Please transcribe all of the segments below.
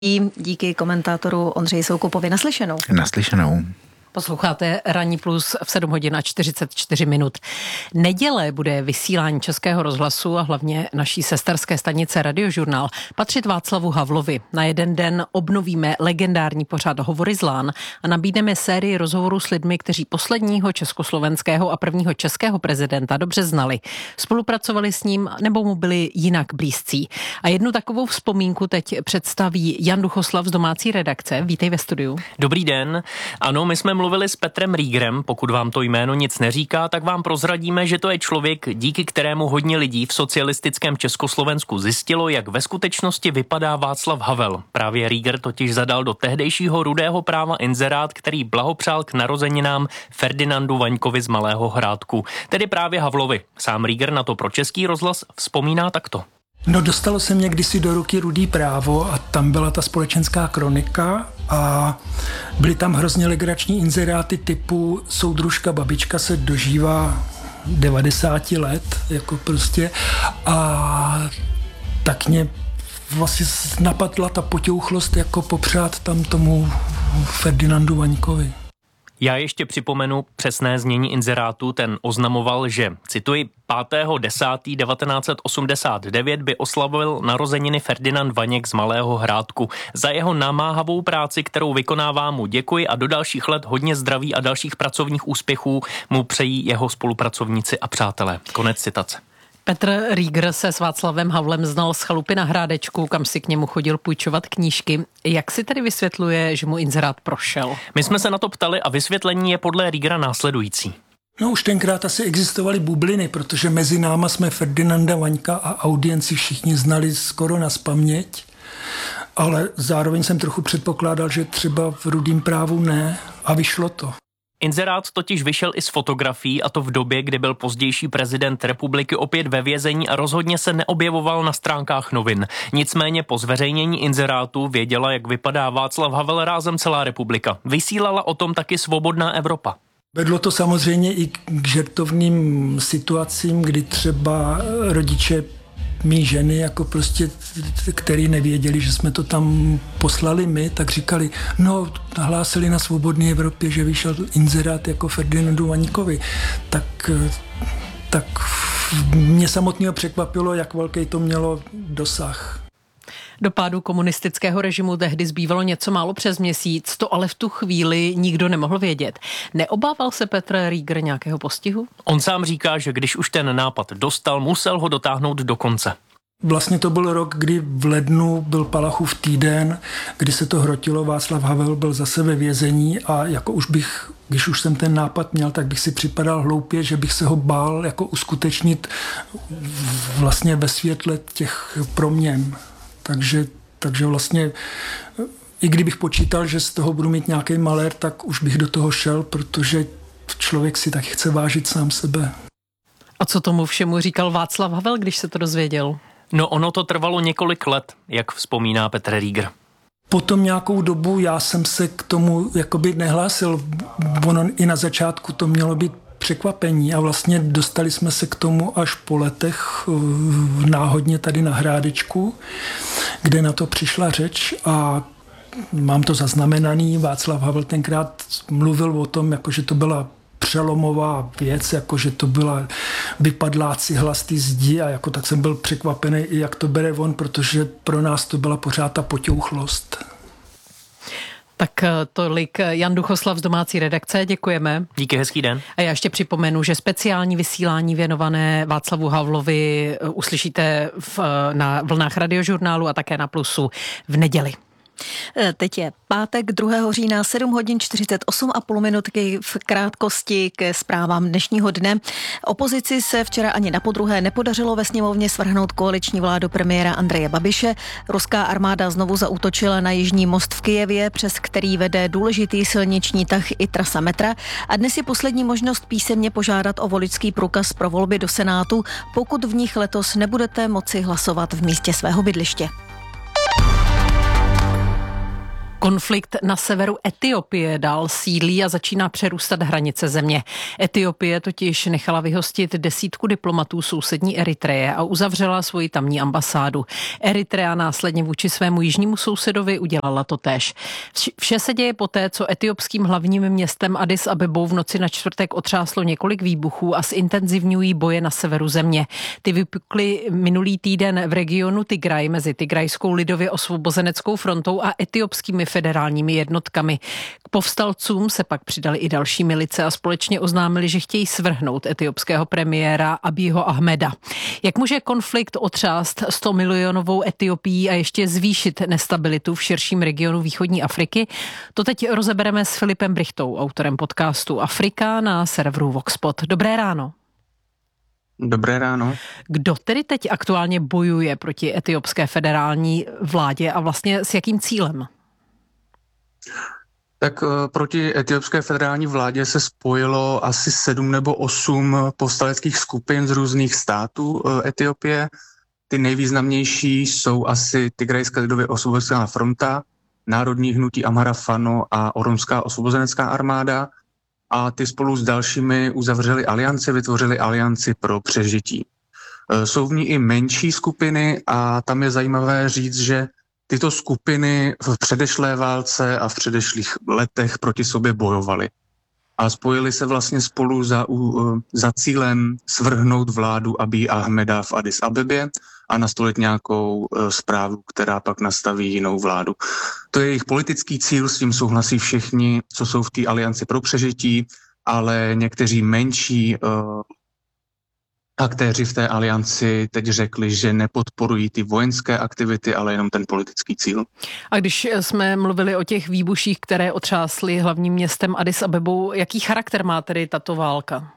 Díky komentátoru Ondřeji Soukupovi. Naslyšenou. Naslyšenou. Posloucháte Ranní plus v 7 hodin a 44 minut. Neděle bude vysílání Českého rozhlasu a hlavně naší sesterské stanice Radiožurnál patřit Václavu Havlovi. Na jeden den obnovíme legendární pořad Hovory z Lán a nabídneme sérii rozhovorů s lidmi, kteří posledního československého a prvního českého prezidenta dobře znali. Spolupracovali s ním nebo mu byli jinak blízcí. A jednu takovou vzpomínku teď představí Jan Duchoslav z domácí redakce. Vítej ve studiu. Dobrý den. Ano, my jsme mluvili s Petrem Riegerem. Pokud vám to jméno nic neříká, tak vám prozradíme, že to je člověk, díky kterému hodně lidí v socialistickém Československu zjistilo, jak ve skutečnosti vypadá Václav Havel. Právě Rieger totiž zadal do tehdejšího Rudého práva inzerát, který blahopřál k narozeninám Ferdinandu Vaňkovi z Malého Hrádku, tedy právě Havlovi. Sám Rieger na to pro Český rozhlas vzpomíná takto. No, dostalo se mě kdysi do ruky Rudý právo a tam byla ta společenská kronika a byly tam hrozně legrační inzeráty typu soudružka babička se dožívá 90 let, jako prostě, a tak mě vlastně napadla ta potěuchlost jako popřát tam tomu Ferdinandu Vaňkovi. Já ještě připomenu přesné znění inzerátu. Ten oznamoval, že, cituji, 5.10.1989 by oslavil narozeniny Ferdinand Vaněk z Malého Hrádku. Za jeho namáhavou práci, kterou vykonává, mu děkuji a do dalších let hodně zdraví a dalších pracovních úspěchů mu přejí jeho spolupracovníci a přátelé. Konec citace. Petr Rieger se s Václavem Havlem znal z chalupy na Hrádečku, kam si k němu chodil půjčovat knížky. Jak si tedy vysvětluje, že mu inzerát prošel? My jsme se na to ptali a vysvětlení je podle Riegera následující. No, už tenkrát asi existovaly bubliny, protože mezi náma jsme Ferdinanda Vaňka a audienci všichni znali skoro nazpaměť, ale zároveň jsem trochu předpokládal, že třeba v Rudým právu ne, a vyšlo to. Inzerát totiž vyšel i s fotografií, a to v době, kdy byl pozdější prezident republiky opět ve vězení a rozhodně se neobjevoval na stránkách novin. Nicméně po zveřejnění inzerátu věděla, jak vypadá Václav Havel, rázem celá republika. Vysílala o tom taky Svobodná Evropa. Vedlo to samozřejmě i k žertovným situacím, kdy třeba rodiče mý ženy, jako prostě, který nevěděli, že jsme to tam poslali my, tak říkali, no, nahlásili na Svobodné Evropě, že vyšel inzerát jako Ferdinandu Vaňkovi. Tak mě samotného překvapilo, jak velký to mělo dosah. Do pádu komunistického režimu tehdy zbývalo něco málo přes měsíc, to ale v tu chvíli nikdo nemohl vědět. Neobával se Petr Rieger nějakého postihu? On sám říká, že když už ten nápad dostal, musel ho dotáhnout do konce. Vlastně to byl rok, kdy v lednu byl Palachův týden, kdy se to hrotilo, Václav Havel byl zase ve vězení a jako když už jsem ten nápad měl, tak bych si připadal hloupě, že bych se ho bál jako uskutečnit vlastně ve světle těch proměn. Takže vlastně, i kdybych počítal, že z toho budu mít nějaký malér, tak už bych do toho šel, protože člověk si tak chce vážit sám sebe. A co tomu všemu říkal Václav Havel, když se to dozvěděl? No, ono to trvalo několik let, jak vzpomíná Petr Rieger. Potom nějakou dobu já jsem se k tomu jakoby nehlásil. Ono i na začátku to mělo být překvapení a vlastně dostali jsme se k tomu až po letech náhodně tady na Hrádečku, kde na to přišla řeč a mám to zaznamenaný. Václav Havel tenkrát mluvil o tom, jako že to byla přelomová věc, jako že to byla vypadlá cihla z té zdi a jako tak jsem byl překvapený, jak to bere on, protože pro nás to byla pořád ta potěuchlost. Tak tolik Jan Duchoslav z domácí redakce, děkujeme. Díky, hezký den. A já ještě připomenu, že speciální vysílání věnované Václavu Havlovi uslyšíte na vlnách Radiožurnálu a také na Plusu v neděli. Teď je pátek 2. října 7 hodin 48,5 minutky v krátkosti ke zprávám dnešního dne. Opozici se včera ani napodruhé nepodařilo ve sněmovně svrhnout koaliční vládu premiéra Andreje Babiše. Ruská armáda znovu zaútočila na Jižní most v Kyjevě, přes který vede důležitý silniční tah i trasa metra. A dnes je poslední možnost písemně požádat o voličský průkaz pro volby do Senátu, pokud v nich letos nebudete moci hlasovat v místě svého bydliště. Konflikt na severu Etiopie dál sílí a začíná přerůstat hranice země. Etiopie totiž nechala vyhostit 10 diplomatů sousední Eritreje a uzavřela svoji tamní ambasádu. Eritrea následně vůči svému jižnímu sousedovi udělala to též. Vše se děje poté, co etiopským hlavním městem Addis Abebou v noci na čtvrtek otřáslo několik výbuchů a zintenzivňují boje na severu země. Ty vypukly minulý týden v regionu Tigraj mezi Tigrajskou lidově osvobozeneckou frontou a etiopskými federálními jednotkami. K povstalcům se pak přidali i další milice a společně oznámili, že chtějí svrhnout etiopského premiéra Abího Ahmeda. Jak může konflikt otřást 100 milionovou Etiopií a ještě zvýšit nestabilitu v širším regionu východní Afriky? To teď rozebereme s Filipem Brichtou, autorem podcastu Afrika na serveru Voxpot. Dobré ráno. Dobré ráno. Kdo tedy teď aktuálně bojuje proti etiopské federální vládě a vlastně s jakým cílem? Tak proti etiopské federální vládě se spojilo asi 7 nebo 8 povstaleckých skupin z různých států Etiopie. Ty nejvýznamnější jsou asi Tigrajská lidově osvobozenecká fronta, Národní hnutí Amhara Fano a Oromská osvobozenecká armáda. A ty spolu s dalšími uzavřeli alianci, vytvořili alianci pro přežití. Jsou v ní i menší skupiny a tam je zajímavé říct, že tyto skupiny v předešlé válce a v předešlých letech proti sobě bojovaly. A spojili se vlastně spolu za cílem svrhnout vládu Abíja Ahmeda v Addis Abebě a nastolit nějakou správu, která pak nastaví jinou vládu. To je jejich politický cíl, s tím souhlasí všichni, co jsou v té alianci pro přežití, ale někteří menší aktéři v té alianci teď řekli, že nepodporují ty vojenské aktivity, ale jenom ten politický cíl. A když jsme mluvili o těch výbuších, které otřásly hlavním městem Addis Abebou, jaký charakter má tedy tato válka?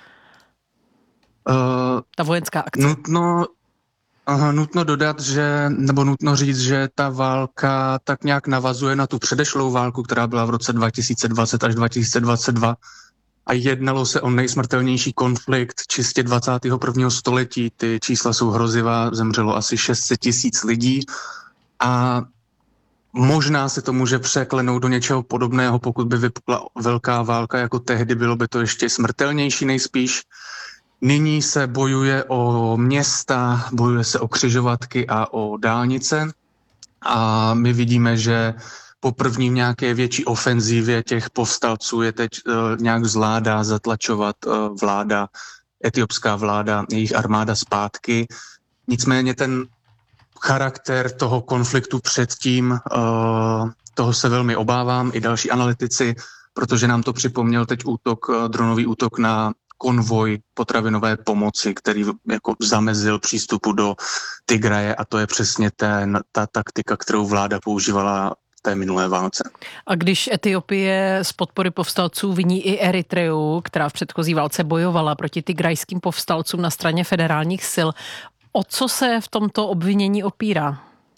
Ta vojenská akce. Nutno dodat, nutno říct, že ta válka tak nějak navazuje na tu předešlou válku, která byla v roce 2020 až 2022 a jednalo se o nejsmrtelnější konflikt čistě 21. století. Ty čísla jsou hrozivá, zemřelo asi 600 000 lidí a možná se to může překlenout do něčeho podobného, pokud by vypukla velká válka jako tehdy, bylo by to ještě smrtelnější nejspíš. Nyní se bojuje o města, bojuje se o křižovatky a o dálnice a my vidíme, že po první nějaké větší ofenzívě těch povstalců je teď nějak zvládá zatlačovat etiopská vláda, jejich armáda zpátky. Nicméně ten charakter toho konfliktu předtím, toho se velmi obávám, i další analytici, protože nám to připomněl teď dronový útok na konvoj potravinové pomoci, který jako zamezil přístupu do Tigraje a to je přesně ta taktika, kterou vláda používala v té minulé válce. A když Etiopie z podpory povstalců viní i Eritreu, která v předchozí válce bojovala proti tigrajským povstalcům na straně federálních sil, o co se v tomto obvinění opírá?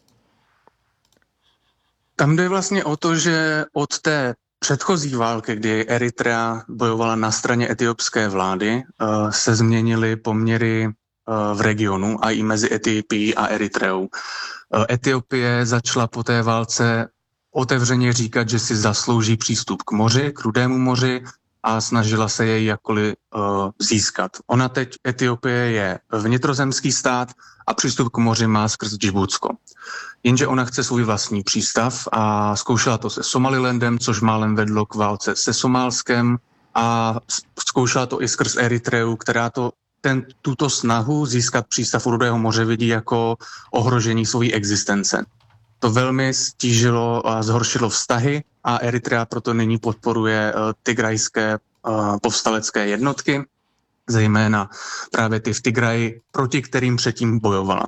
Tam jde vlastně o to, že od té předchozí války, kdy Eritrea bojovala na straně etiopské vlády, se změnily poměry v regionu a i mezi Etiopií a Eritreou. Etiopie začala po té válce otevřeně říkat, že si zaslouží přístup k moři, k Rudému moři a snažila se jej jakkoliv získat. Ona teď, Etiopie je vnitrozemský stát a přístup k moři má skrz Džibutsko. Jenže ona chce svůj vlastní přístav a zkoušela to se Somalilandem, což málem vedlo k válce se Somálskem a zkoušela to i skrz Eritreu, která tuto snahu získat přístav u Rudého moře vidí jako ohrožení své existence. To velmi stížilo a zhoršilo vztahy a Eritrea proto nyní podporuje tigrajské povstalecké jednotky, zejména právě ty v Tigraji, proti kterým předtím bojovala.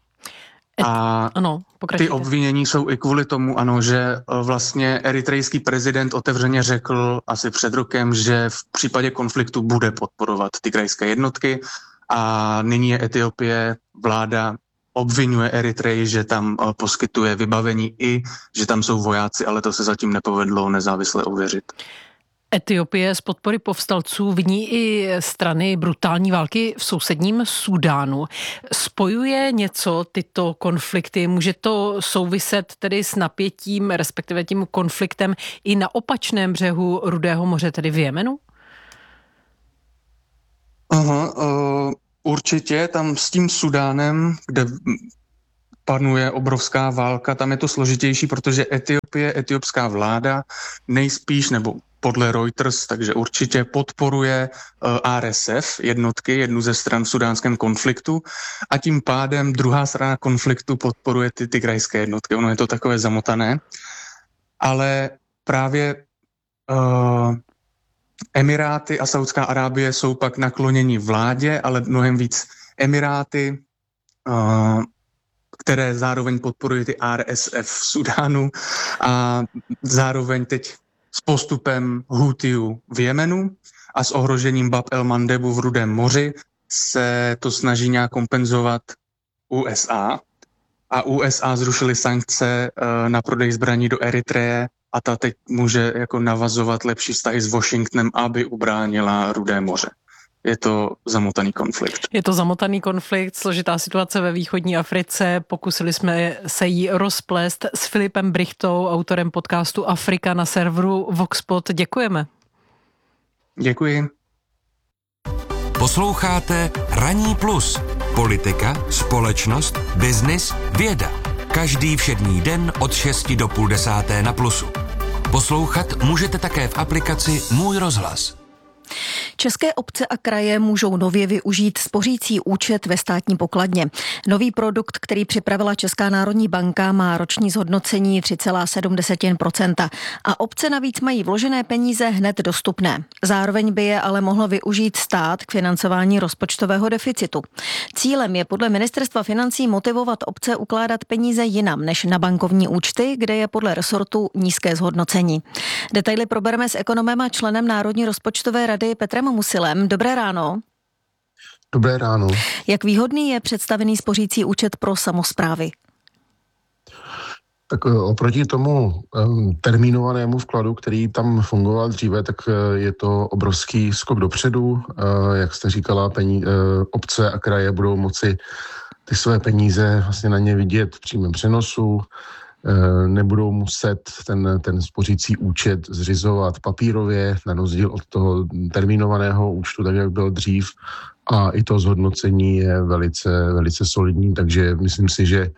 Ty obvinění jsou i kvůli tomu, že vlastně eritrejský prezident otevřeně řekl asi před rokem, že v případě konfliktu bude podporovat tigrajské jednotky a nyní je Etiopie, vláda obvinuje Eritreji, že tam poskytuje vybavení i, že tam jsou vojáci, ale to se zatím nepovedlo nezávisle ověřit. Etiopie z podpory povstalců viní i strany brutální války v sousedním Súdánu. Spojuje něco tyto konflikty? Může to souviset tedy s napětím, respektive tím konfliktem i na opačném břehu Rudého moře, tedy v Jemenu? Určitě tam s tím Súdánem, kde panuje obrovská válka, tam je to složitější, protože etiopská vláda nejspíš, nebo podle Reuters, takže určitě podporuje RSF jednotky, jednu ze stran v sudánském konfliktu, a tím pádem druhá strana konfliktu podporuje ty tigrajské jednotky. Ono je to takové zamotané, ale právě Emiráty a Saudská Arábie jsou pak nakloněni vládě, ale mnohem víc Emiráty, které zároveň podporují ty RSF v Sudánu a zároveň teď s postupem Hútiů v Jemenu a s ohrožením Bab el-Mandebu v Rudém moři se to snaží nějak kompenzovat USA. A USA zrušily sankce na prodej zbraní do Eritreje a ta teď může jako navazovat lepší vztahy s Washingtonem, aby ubránila Rudé moře. Je to zamotaný konflikt. Je to zamotaný konflikt, složitá situace ve východní Africe. Pokusili jsme se jí rozplést s Filipem Brichtou, autorem podcastu Afrika na serveru Voxpot. Děkujeme. Děkuji. Posloucháte Ranní plus. Politika, společnost, biznis, věda. Každý všední den od 6 do 9:30 na Plusu. Poslouchat můžete také v aplikaci Můj rozhlas. České obce a kraje můžou nově využít spořící účet ve státní pokladně. Nový produkt, který připravila Česká národní banka, má roční zhodnocení 3,7% a obce navíc mají vložené peníze hned dostupné. Zároveň by je ale mohlo využít stát k financování rozpočtového deficitu. Cílem je podle Ministerstva financí motivovat obce ukládat peníze jinam než na bankovní účty, kde je podle resortu nízké zhodnocení. Detaily probereme s ekonomem a členem Národní rozpočtové rady Petrem Musilem. Dobré ráno. Dobré ráno. Jak výhodný je představený spořící účet pro samosprávy? Tak oproti tomu termínovanému vkladu, který tam fungoval dříve, tak je to obrovský skok dopředu. Jak jste říkala, obce a kraje budou moci ty své peníze vlastně na ně vidět v přímém přenosu, nebudou muset ten spořící účet zřizovat papírově, na rozdíl od toho termínovaného účtu, tak jak byl dřív. A i to zhodnocení je velice, velice solidní, takže myslím si, že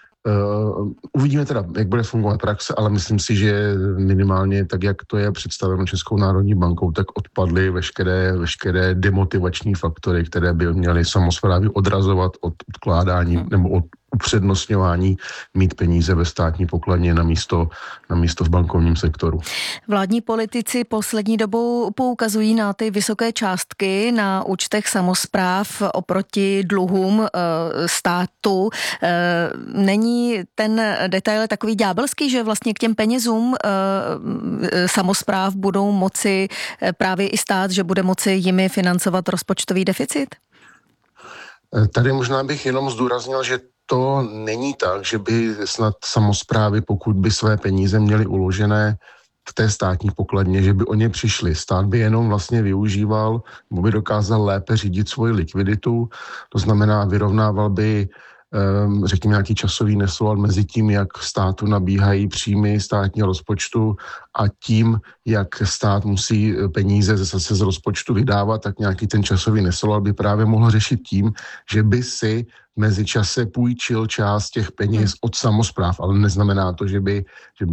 uvidíme teda, jak bude fungovat praxe, ale myslím si, že minimálně tak, jak to je představeno Českou národní bankou, tak odpadly veškeré demotivační faktory, které by měly samosprávy odrazovat od odkládání nebo od upřednostňování mít peníze ve státní pokladně na místo v bankovním sektoru. Vládní politici poslední dobou poukazují na ty vysoké částky na účtech samospráv oproti dluhům státu. Není ten detail takový ďábelský, že vlastně k těm penězům samospráv budou moci právě i stát, že bude moci jimi financovat rozpočtový deficit? Tady možná bych jenom zdůraznil, že to není tak, že by snad samosprávy, pokud by své peníze měly uložené v té státní pokladně, že by o ně přišli. Stát by jenom vlastně využíval, nebo by dokázal lépe řídit svoji likviditu, to znamená vyrovnával by řekněme nějaký časový nesoulad mezi tím, jak státu nabíhají příjmy státního rozpočtu a tím, jak stát musí peníze zase z rozpočtu vydávat, tak nějaký ten časový nesoulad by právě mohl řešit tím, že by si v mezičase půjčil část těch peněz od samospráv, ale neznamená to, že by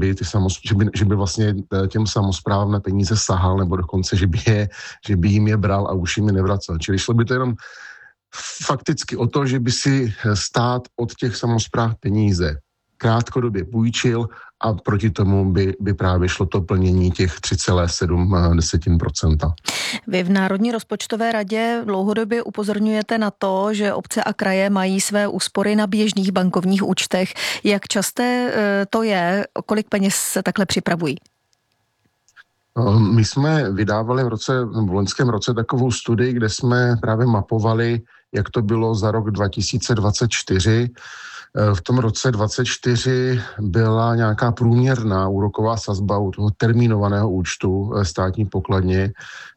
vlastně těm samosprávám na peníze sahal, nebo dokonce, že by jim je bral a už jim je nevracel. Čili šlo by to jenom fakticky o to, že by si stát od těch samospráv peníze krátkodobě půjčil a proti tomu by právě šlo to plnění těch 3,7%. Vy v Národní rozpočtové radě dlouhodobě upozorňujete na to, že obce a kraje mají své úspory na běžných bankovních účtech. Jak časté to je? Kolik peněz se takhle připravují? My jsme vydávali v loňském roce takovou studii, kde jsme právě mapovali, jak to bylo za rok 2024. v tom roce 24 byla nějaká průměrná úroková sazba u toho termínovaného účtu státní pokladně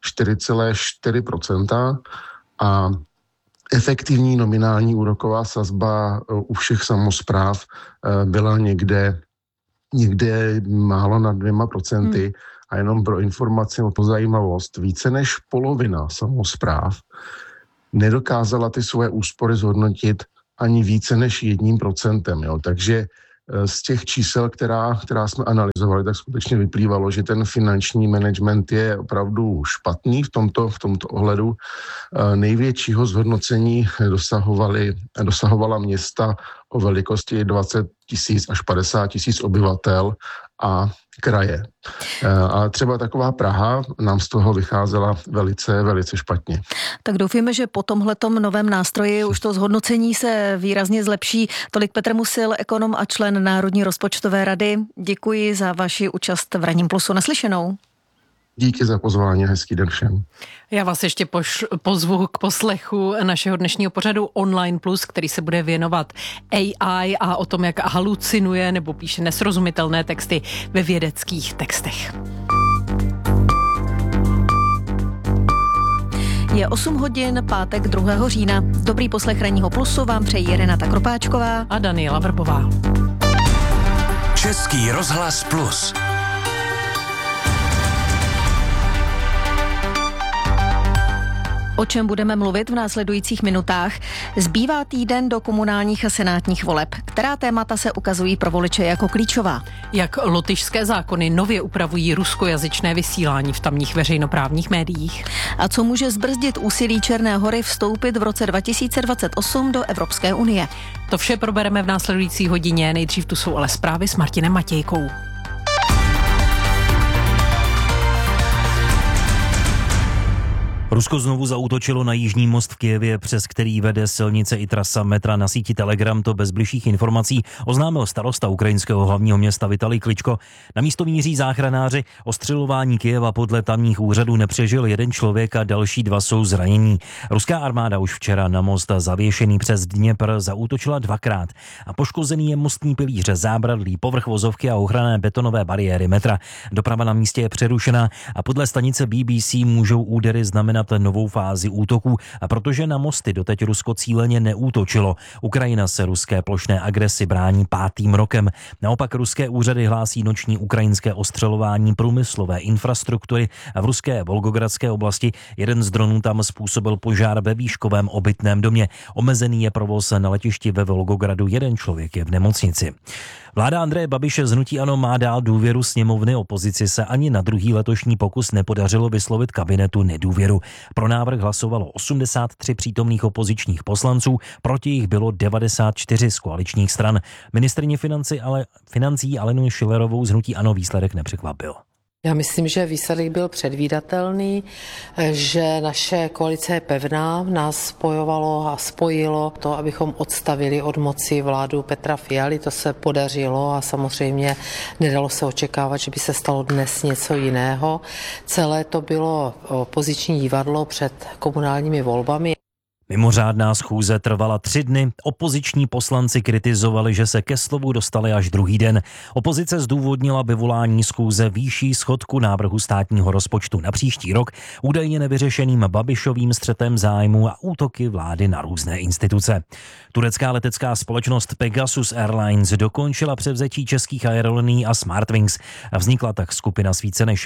4,4% a efektivní nominální úroková sazba u všech samospráv byla někde málo nad 2%. A jenom pro informaci, pro zajímavost, více než polovina samospráv nedokázala ty svoje úspory zhodnotit ani více než 1%. Jo. Takže z těch čísel, která jsme analyzovali, tak skutečně vyplývalo, že ten finanční management je opravdu špatný v tomto ohledu. Největšího zhodnocení dosahovala města o velikosti 20 000 až 50 000 obyvatel a kraje. A třeba taková Praha nám z toho vycházela velice, velice špatně. Tak doufíme, že po tomhletom novém nástroji už to zhodnocení se výrazně zlepší. Tolik Petr Musil, ekonom a člen Národní rozpočtové rady. Děkuji za vaši účast v Ranním plusu. Naslyšenou. Díky za pozvání, hezký den všem. Já vás ještě pozvu k poslechu našeho dnešního pořadu Online Plus, který se bude věnovat AI a o tom, jak halucinuje nebo píše nesrozumitelné texty ve vědeckých textech. Je 8 hodin, pátek 2. října. Dobrý poslech Ranního plusu vám přejí Renata Kropáčková a Daniela Vrbová. Český rozhlas Plus. O čem budeme mluvit v následujících minutách? Zbývá týden do komunálních a senátních voleb. Která témata se ukazují pro voliče jako klíčová? Jak lotyšské zákony nově upravují ruskojazyčné vysílání v tamních veřejnoprávních médiích? A co může zbrzdit úsilí Černé Hory vstoupit v roce 2028 do Evropské unie? To vše probereme v následující hodině. Nejdřív tu jsou ale zprávy s Martinem Matějkou. Rusko znovu zaútočilo na Jižní most v Kyjevě, přes který vede silnice i trasa metra. Na síti Telegram to bez bližších informací oznámil starosta ukrajinského hlavního města Vitalij Kličko. Na místo míří záchranáři. Ostřelování Kyjeva podle tamních úřadů nepřežil jeden člověk a další 2 jsou zranění. Ruská armáda už včera na most zavěšený přes Dněpr zaútočila 2krát a poškozený je mostní pilíř, zábradlí, povrch vozovky a ochranné betonové bariéry metra. Doprava na místě je přerušená a podle stanice BBC můžou údery znamenat novou fázi útoků, a protože na mosty doteď Rusko cíleně neútočilo. Ukrajina se ruské plošné agresi brání 5. rokem. Naopak ruské úřady hlásí noční ukrajinské ostřelování průmyslové infrastruktury a v ruské Volgogradské oblasti jeden z dronů tam způsobil požár ve výškovém obytném domě. Omezený je provoz na letišti ve Volgogradu, jeden člověk je v nemocnici. Vláda Andreje Babiše z hnutí ANO má dál důvěru sněmovny, opozici se ani na druhý letošní pokus nepodařilo vyslovit kabinetu nedůvěru. Pro návrh hlasovalo 83 přítomných opozičních poslanců, proti jich bylo 94 z koaličních stran. Ministryni financí Alenu Schillerovou z hnutí ANO výsledek nepřekvapil. Já myslím, že výsledek byl předvídatelný, že naše koalice je pevná, nás spojovalo a spojilo to, abychom odstavili od moci vládu Petra Fialy. To se podařilo a samozřejmě nedalo se očekávat, že by se stalo dnes něco jiného. Celé to bylo opoziční divadlo před komunálními volbami. Mimořádná schůze trvala 3 dny. Opoziční poslanci kritizovali, že se ke slovu dostali až druhý den. Opozice zdůvodnila vyvolání schůze výší schodku návrhu státního rozpočtu na příští rok, údajně nevyřešeným Babišovým střetem zájmu a útoky vlády na různé instituce. Turecká letecká společnost Pegasus Airlines dokončila převzetí českých aerolinií a Smartwings. Vznikla tak skupina s více než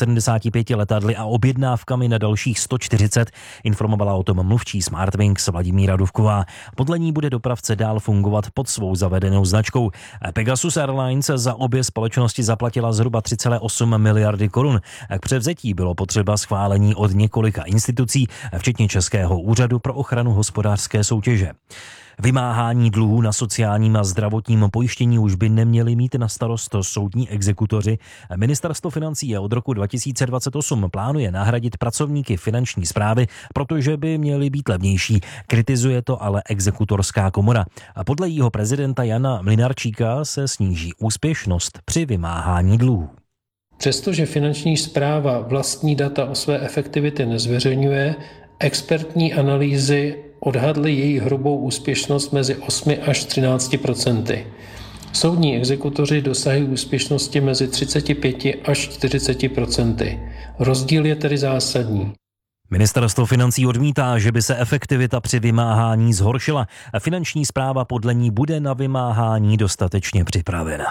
175 letadly a objednávkami na dalších 140, informovala o tom mluvčí Smartwings Vladimíra Duvková. Podle ní bude dopravce dál fungovat pod svou zavedenou značkou. Pegasus Airlines za obě společnosti zaplatila zhruba 3,8 miliardy korun. K převzetí bylo potřeba schválení od několika institucí, včetně Českého úřadu pro ochranu hospodářské soutěže. Vymáhání dluhů na sociálním a zdravotním pojištění už by neměli mít na starost soudní exekutoři. Ministerstvo financí je od roku 2028 plánuje nahradit pracovníky finanční správy, protože by měli být levnější. Kritizuje to ale exekutorská komora. A podle jejího prezidenta Jana Mlynarčíka se sníží úspěšnost při vymáhání dluhů. Přestože finanční správa vlastní data o své efektivitě nezveřejňuje, expertní analýzy odhadly její hrubou úspěšnost mezi 8 až 13%. Soudní exekutoři dosahují úspěšnosti mezi 35 až 40%. Rozdíl je tedy zásadní. Ministerstvo financí odmítá, že by se efektivita při vymáhání zhoršila a finanční správa podle ní bude na vymáhání dostatečně připravena.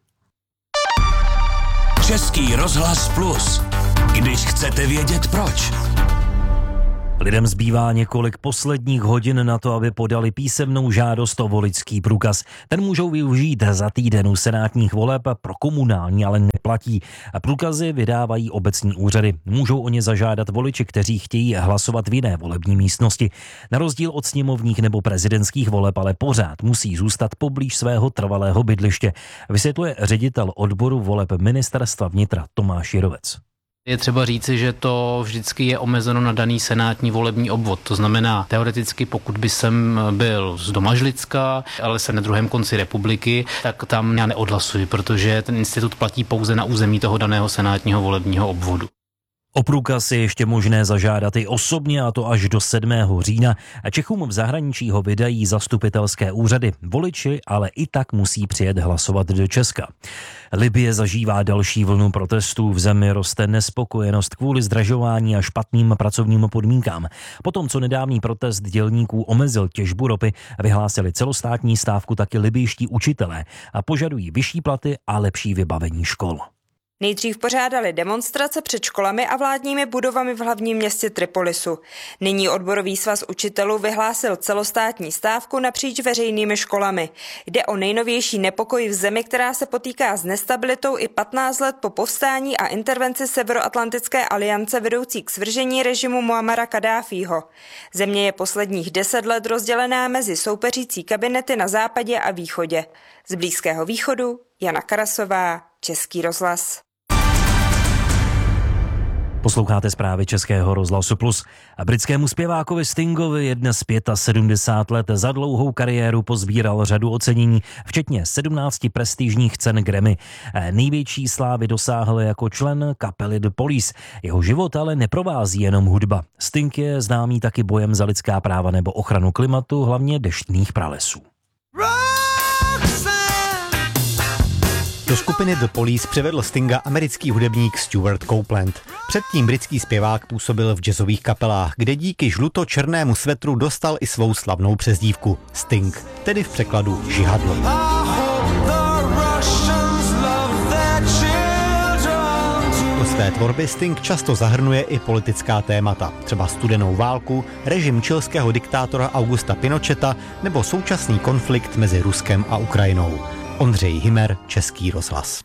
Český rozhlas Plus. Když chcete vědět proč. Lidem zbývá několik posledních hodin na to, aby podali písemnou žádost o voličský průkaz. Ten můžou využít za týden u senátních voleb, pro komunální ale neplatí. Průkazy vydávají obecní úřady. Můžou o ně zažádat voliči, kteří chtějí hlasovat v jiné volební místnosti. Na rozdíl od sněmovních nebo prezidentských voleb ale pořád musí zůstat poblíž svého trvalého bydliště, vysvětluje ředitel odboru voleb Ministerstva vnitra Tomáš Jirovec. Je třeba říci, že to vždycky je omezeno na daný senátní volební obvod. To znamená, teoreticky, pokud by jsem byl z Domažlicka, ale jsem na druhém konci republiky, tak tam já neodhlasuji, protože ten institut platí pouze na území toho daného senátního volebního obvodu. O průkaz je ještě možné zažádat i osobně, a to až do 7. října. Čechům v zahraničí ho vydají zastupitelské úřady. Voliči ale i tak musí přijet hlasovat do Česka. Libye zažívá další vlnu protestů. V zemi roste nespokojenost kvůli zdražování a špatným pracovním podmínkám. Potom, co nedávný protest dělníků omezil těžbu ropy, vyhlásili celostátní stávku taky libyjští učitelé a požadují vyšší platy a lepší vybavení škol. Nejdřív pořádali demonstrace před školami a vládními budovami v hlavním městě Tripolisu. Nyní odborový svaz učitelů vyhlásil celostátní stávku napříč veřejnými školami. Jde o nejnovější nepokoj v zemi, která se potýká s nestabilitou i 15 let po povstání a intervenci Severoatlantické aliance vedoucí k svržení režimu Muammara Kaddáfího. Země je posledních 10 let rozdělená mezi soupeřící kabinety na západě a východě. Z Blízkého východu Jana Karasová, Český rozhlas. Posloucháte zprávy Českého rozhlasu Plus. A britskému zpěvákovi Stingovi je dnes 75 let. Za dlouhou kariéru pozbíral řadu ocenění, včetně 17 prestižních cen Grammy. Největší slávy dosáhl jako člen kapely The Police. Jeho život ale neprovází jenom hudba. Sting je známý taky bojem za lidská práva nebo ochranu klimatu, hlavně deštných pralesů. Do skupiny The Police přivedl Stinga americký hudebník Stuart Copeland. Předtím britský zpěvák působil v jazzových kapelách, kde díky žluto-černému svetru dostal i svou slavnou přezdívku Sting, tedy v překladu žihadlo. Do své tvorby Sting často zahrnuje i politická témata, třeba studenou válku, režim chilského diktátora Augusta Pinocheta nebo současný konflikt mezi Ruskem a Ukrajinou. Ondřej Hymer, Český rozhlas.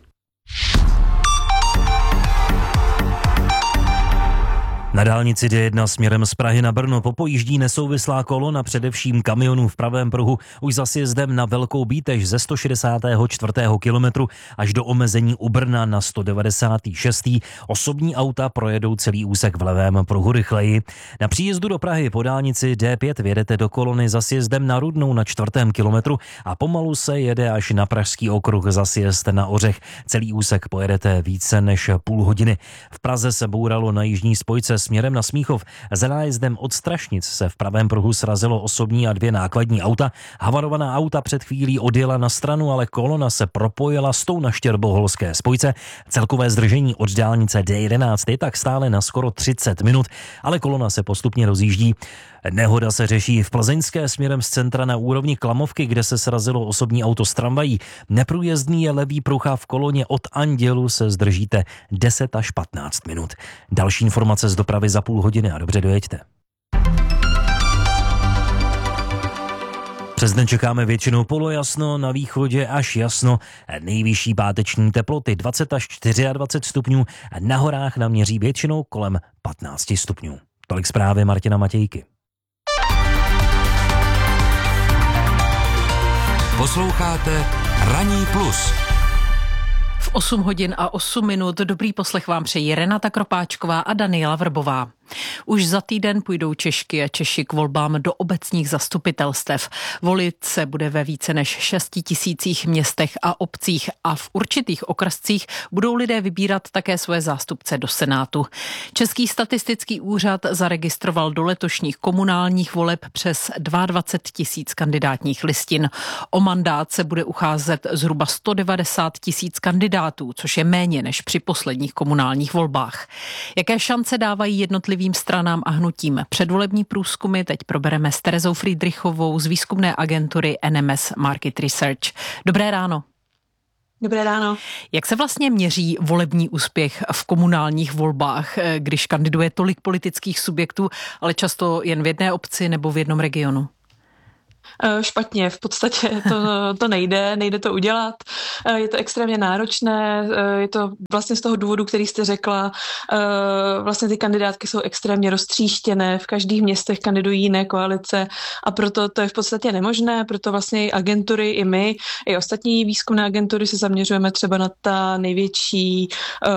Na dálnici D1 směrem z Prahy na Brno popojíždí nesouvislá kolona především kamionů v pravém pruhu už za sjezdem na Velkou Bítež ze 164. kilometru až do omezení u Brna na 196. Osobní auta projedou celý úsek v levém pruhu rychleji. Na příjezdu do Prahy po dálnici D5 vjedete do kolony za sjezdem na Rudnou na 4. kilometru a pomalu se jede až na Pražský okruh za sjezd na Ořech. Celý úsek pojedete více než půl hodiny. V Praze se bouralo na jižní spojce směrem na Smíchov. Za nájezdem od Strašnic se v pravém pruhu srazilo osobní a 2 nákladní auta. Havarovaná auta před chvílí odjela na stranu, ale kolona se propojila s tou na štěrboholské spojce. Celkové zdržení od dálnice D11 je tak stále na skoro 30 minut, ale kolona se postupně rozjíždí. Nehoda se řeší v Plzeňské směrem z centra na úrovni Klamovky, kde se srazilo osobní auto s tramvají. Neprůjezdný je levý pruh a v koloně od Andělu se zdržíte 10 až 15 minut. Další informace z dopravy za půl hodiny a dobře dojeďte. Přes den čekáme většinou polojasno, na východě až jasno, nejvyšší páteční teploty 20 až 24 stupňů, na horách naměří většinou kolem 15 stupňů. Tolik zprávy Martina Matějky. Posloucháte Ranní plus. V 8 hodin a 8 minut dobrý poslech vám přejí Renata Kropáčková a Daniela Vrbová. Už za týden půjdou Češky a Češi k volbám do obecních zastupitelstev. Volit se bude ve více než 6 000 městech a obcích a v určitých okrscích budou lidé vybírat také své zástupce do Senátu. Český statistický úřad zaregistroval do letošních komunálních voleb přes 22 000 kandidátních listin. O mandát se bude ucházet zhruba 190 000 kandidátů, což je méně než při posledních komunálních volbách. Jaké šance dávají jednotlivým stranám a hnutím? Předvolební průzkumy teď probereme s Terezou Friedrichovou z výzkumné agentury NMS Market Research. Dobré ráno. Dobré ráno. Jak se vlastně měří volební úspěch v komunálních volbách, když kandiduje tolik politických subjektů, ale často jen v jedné obci nebo v jednom regionu? Špatně, v podstatě to nejde to udělat. Je to extrémně náročné, je to vlastně z toho důvodu, který jste řekla, vlastně ty kandidátky jsou extrémně roztříštěné, v každých městech kandidují jiné koalice a proto to je v podstatě nemožné, proto vlastně i agentury, i my, i ostatní výzkumné agentury se zaměřujeme třeba na ta největší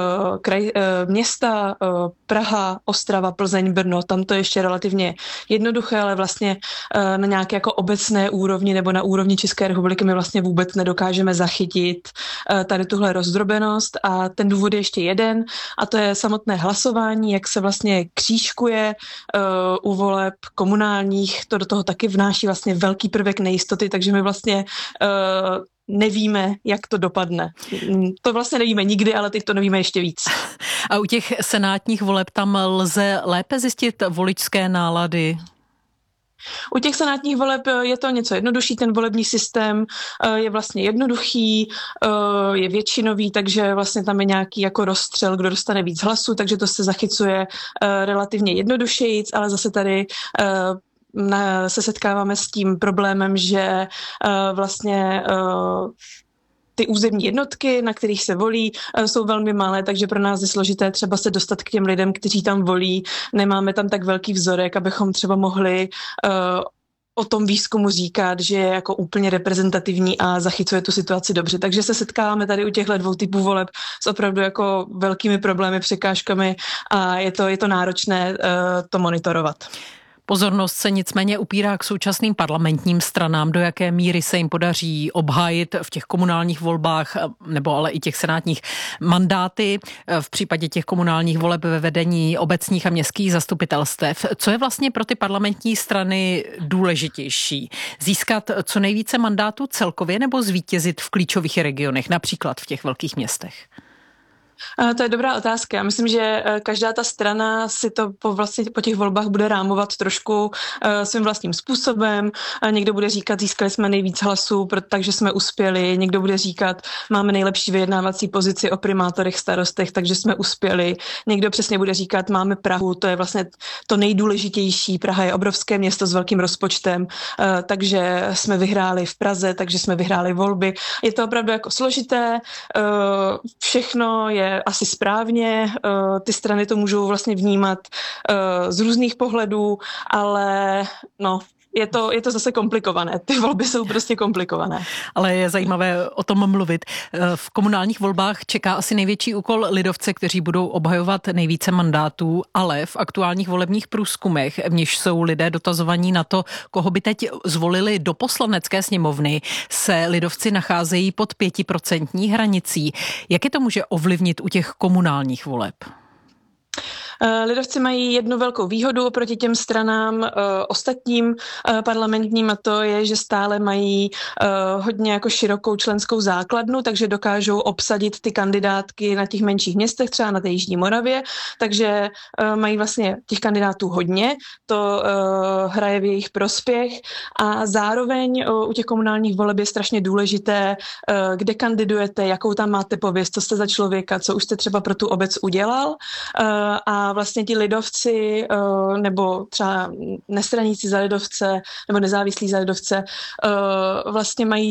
města, Praha, Ostrava, Plzeň, Brno, tam to je ještě relativně jednoduché, ale vlastně na nějaké jako obecné úrovni nebo na úrovni České republiky my vlastně vůbec nedokážeme zachytit tady tuhle rozdrobenost a ten důvod je ještě jeden a to je samotné hlasování, jak se vlastně křížkuje u voleb komunálních, to do toho taky vnáší vlastně velký prvek nejistoty, takže my vlastně nevíme, jak to dopadne. To vlastně nevíme nikdy, ale teď to nevíme ještě víc. A u těch senátních voleb tam lze lépe zjistit voličské nálady? U těch senátních voleb je to něco jednodušší, ten volební systém je vlastně jednoduchý, je většinový, takže vlastně tam je nějaký jako rozstřel, kdo dostane víc hlasů, takže to se zachycuje relativně jednodušejíc, ale zase tady se setkáváme s tím problémem, že vlastně ty územní jednotky, na kterých se volí, jsou velmi malé, takže pro nás je složité třeba se dostat k těm lidem, kteří tam volí. Nemáme tam tak velký vzorek, abychom třeba mohli o tom výzkumu říkat, že je jako úplně reprezentativní a zachycuje tu situaci dobře. Takže se setkáváme tady u těchto dvou typů voleb s opravdu jako velkými problémy, překážkami a je to náročné to monitorovat. Pozornost se nicméně upírá k současným parlamentním stranám, do jaké míry se jim podaří obhájit v těch komunálních volbách nebo ale i těch senátních mandáty v případě těch komunálních voleb ve vedení obecních a městských zastupitelstev. Co je vlastně pro ty parlamentní strany důležitější? Získat co nejvíce mandátů celkově nebo zvítězit v klíčových regionech, například v těch velkých městech? To je dobrá otázka. Já myslím, že každá ta strana si to po těch volbách bude rámovat trošku svým vlastním způsobem. Někdo bude říkat, získali jsme nejvíc hlasů, takže jsme uspěli. Někdo bude říkat, máme nejlepší vyjednávací pozici o primátorech, starostech, takže jsme uspěli. Někdo přesně bude říkat, máme Prahu, to je vlastně to nejdůležitější. Praha je obrovské město s velkým rozpočtem, takže jsme vyhráli v Praze, takže jsme vyhráli volby. Je to opravdu jako složité. Všechno je asi správně, ty strany to můžou vlastně vnímat z různých pohledů, ale je to zase komplikované. Ty volby jsou prostě komplikované. Ale je zajímavé o tom mluvit. V komunálních volbách čeká asi největší úkol lidovce, kteří budou obhajovat nejvíce mandátů, ale v aktuálních volebních průzkumech, v níž jsou lidé dotazovaní na to, koho by teď zvolili do poslanecké sněmovny, se lidovci nacházejí pod 5% hranicí. Jak je to může ovlivnit u těch komunálních voleb? Lidovci mají jednu velkou výhodu oproti těm stranám ostatním parlamentním a to je, že stále mají hodně jako širokou členskou základnu, takže dokážou obsadit ty kandidátky na těch menších městech, třeba na té Jižní Moravě, takže mají vlastně těch kandidátů hodně, to hraje v jejich prospěch a zároveň u těch komunálních voleb je strašně důležité, kde kandidujete, jakou tam máte pověst, co jste za člověka, co už jste třeba pro tu obec udělal a vlastně ti lidovci nebo třeba nestraníci za lidovce nebo nezávislí za lidovce vlastně mají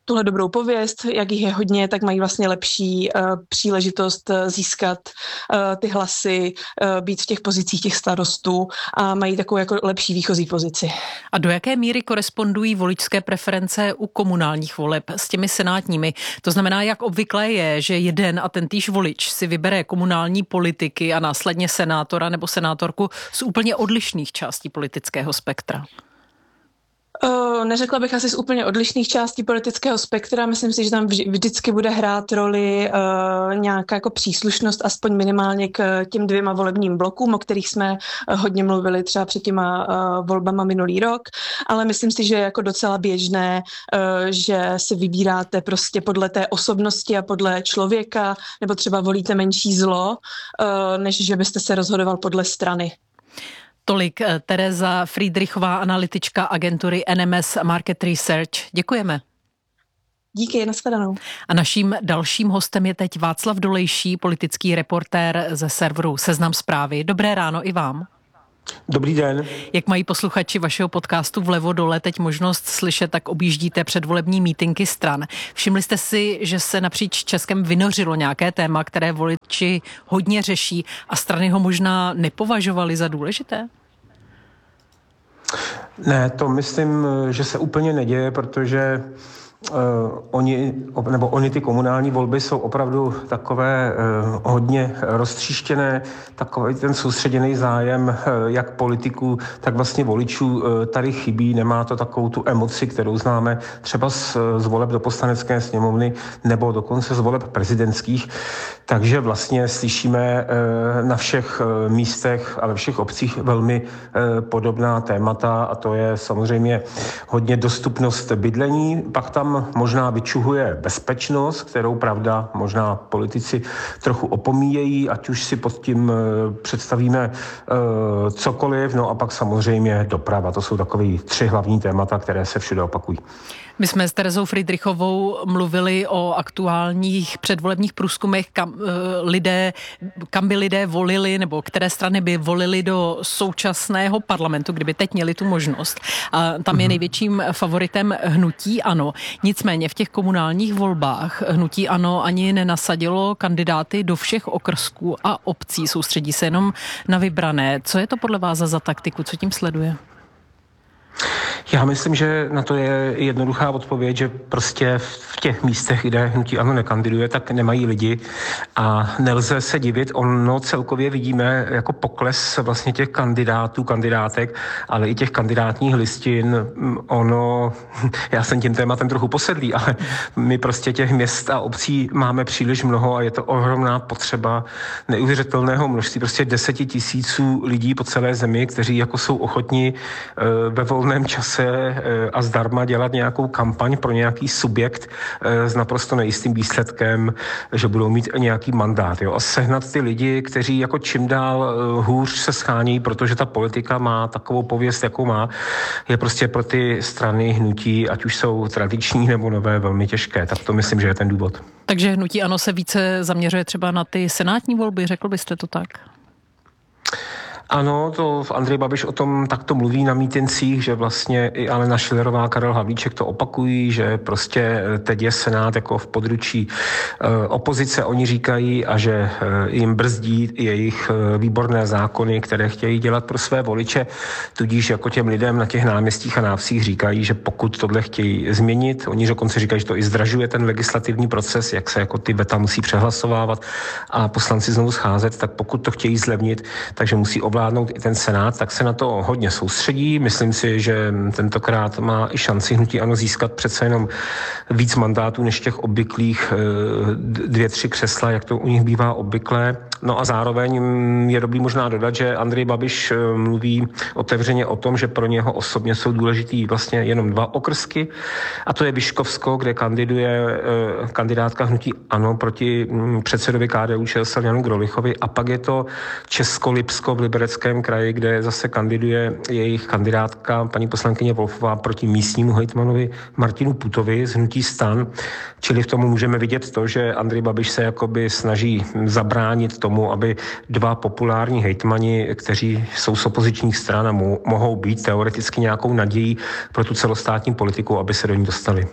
tuhle dobrou pověst, jak jich je hodně, tak mají vlastně lepší příležitost získat ty hlasy, být v těch pozicích těch starostů a mají takovou jako lepší výchozí pozici. A do jaké míry korespondují voličské preference u komunálních voleb s těmi senátními? To znamená, jak obvykle je, že jeden a ten týž volič si vybere komunální politiky a následně senátora nebo senátorku z úplně odlišných částí politického spektra? Neřekla bych asi z úplně odlišných částí politického spektra. Myslím si, že tam vždycky bude hrát roli nějaká jako příslušnost, aspoň minimálně k těm 2 volebním blokům, o kterých jsme hodně mluvili třeba před těma volbama minulý rok, ale myslím si, že je jako docela běžné, že si vybíráte prostě podle té osobnosti a podle člověka, nebo třeba volíte menší zlo, než že byste se rozhodoval podle strany. Tolik Tereza Friedrichová, analytička agentury NMS Market Research. Děkujeme. Díky, nashledanou. A naším dalším hostem je teď Václav Dolejší, politický reportér ze serveru Seznam Zprávy. Dobré ráno i vám. Dobrý den. Jak mají posluchači vašeho podcastu Vlevo dole teď možnost slyšet, tak objíždíte předvolební mítinky stran. Všimli jste si, že se napříč Českem vynořilo nějaké téma, které voliči hodně řeší a strany ho možná nepovažovaly za důležité? Ne, to myslím, že se úplně neděje, protože Oni ty komunální volby jsou opravdu takové hodně roztříštěné, takový ten soustředěný zájem jak politiků, tak vlastně voličů tady chybí, nemá to takovou tu emoci, kterou známe třeba z voleb do Poslanecké sněmovny nebo dokonce z voleb prezidentských, takže vlastně slyšíme na všech místech a ve všech obcích velmi podobná témata a to je samozřejmě hodně dostupnost bydlení, pak tam možná vyčuhuje bezpečnost, kterou pravda možná politici trochu opomíjejí, ať už si pod tím představíme cokoliv, no a pak samozřejmě doprava. To jsou takové 3 hlavní témata, které se všude opakují. My jsme s Terezou Friedrichovou mluvili o aktuálních předvolebních průzkumech, kam by lidé volili, nebo které strany by volili do současného parlamentu, kdyby teď měli tu možnost. A tam je největším favoritem hnutí ANO. Nicméně v těch komunálních volbách hnutí ANO ani nenasadilo kandidáty do všech okrsků a obcí. Soustředí se jenom na vybrané. Co je to podle vás za taktiku? Co tím sleduje? Já myslím, že na to je jednoduchá odpověď, že prostě v těch místech, kde hnutí ANO nekandiduje, tak nemají lidi a nelze se divit. Ono celkově vidíme jako pokles vlastně těch kandidátek, ale i těch kandidátních listin. Já jsem tím tématem trochu posedlý, ale my prostě těch měst a obcí máme příliš mnoho a je to ohromná potřeba neuvěřitelného množství, prostě 10 000 lidí po celé zemi, kteří jako jsou ochotní ve volném čase a zdarma dělat nějakou kampaň pro nějaký subjekt s naprosto nejistým výsledkem, že budou mít nějaký mandát. Jo? A sehnat ty lidi, kteří jako čím dál hůř se schání, protože ta politika má takovou pověst, jakou má, je prostě pro ty strany hnutí, ať už jsou tradiční nebo nové, velmi těžké. Tak to myslím, že je ten důvod. Takže hnutí ANO se více zaměřuje třeba na ty senátní volby, řekl byste to tak? Ano, to Andrej Babiš o tom takto mluví na mítincích, že vlastně i Alena Schillerová, Karel Havlíček to opakují, že prostě teď je Senát jako v područí opozice, oni říkají, a že jim brzdí jejich výborné zákony, které chtějí dělat pro své voliče, tudíž jako těm lidem na těch náměstích a návsích říkají, že pokud tohle chtějí změnit, oni dokonce říkají, že to i zdražuje ten legislativní proces, jak se jako ty veta musí přehlasovávat a poslanci znovu scházet, tak pokud to chtějí zlevnit, takže musí ovládnout i ten Senát, tak se na to hodně soustředí. Myslím si, že tentokrát má i šanci hnutí ANO získat přece jenom víc mandátů než těch obvyklých 2-3 křesla, jak to u nich bývá obvyklé. No a zároveň je dobrý možná dodat, že Andrej Babiš mluví otevřeně o tom, že pro něho osobně jsou důležitý vlastně jenom 2 okrsky, a to je Vyškovsko, kde kandiduje kandidátka hnutí ANO proti předsedovi KDU-ČSL Janu Grolichovi, a pak je to Českolipsko v Libereckém kraji, kde zase kandiduje jejich kandidátka paní poslankyně Wolfová proti místnímu hejtmanovi Martinu Putovi z hnutí STAN. Čili v tomu můžeme vidět to, že Andrej Babiš se jakoby snaží zabránit tomu, aby 2 populární hejtmani, kteří jsou z opozičních stran a mohou být teoreticky nějakou nadějí pro tu celostátní politiku, aby se do ní dostali.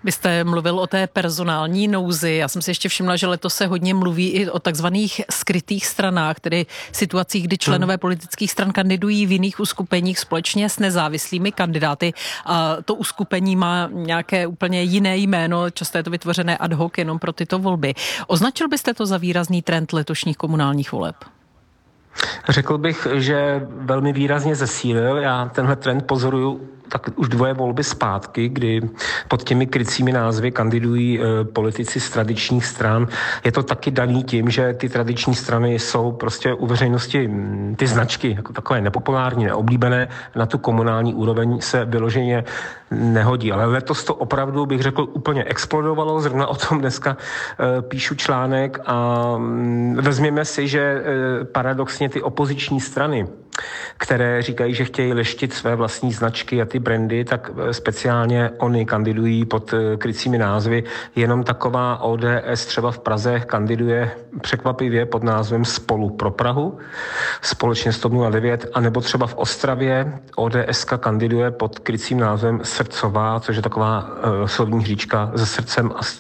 Vy jste mluvil o té personální nouzi. Já jsem si ještě všimla, že letos se hodně mluví i o takzvaných skrytých stranách, tedy situacích, kdy členové politických stran kandidují v jiných uskupeních společně s nezávislými kandidáty a to uskupení má nějaké úplně jiné jméno, často je to vytvořené ad hoc jenom pro tyto volby. Označil byste to za výrazný trend letošních komunálních voleb? Řekl bych, že velmi výrazně zesílil. Já tenhle trend pozoruju tak už 2 volby zpátky, kdy pod těmi krycími názvy kandidují politici z tradičních stran. Je to taky daný tím, že ty tradiční strany jsou prostě u veřejnosti ty značky jako takové nepopulární, neoblíbené, na tu komunální úroveň se vyloženě nehodí. Ale letos to opravdu, bych řekl, úplně explodovalo. Zrovna o tom dneska píšu článek a vezměme si, že paradoxně ty opoziční strany, které říkají, že chtějí leštit své vlastní značky a ty brandy, tak speciálně oni kandidují pod krycími názvy. Jenom taková ODS třeba v Praze kandiduje překvapivě pod názvem Spolu pro Prahu, společně s TOP 09, anebo třeba v Ostravě ODSka kandiduje pod krycím názvem Srdcová, což je taková slovní hříčka se srdcem a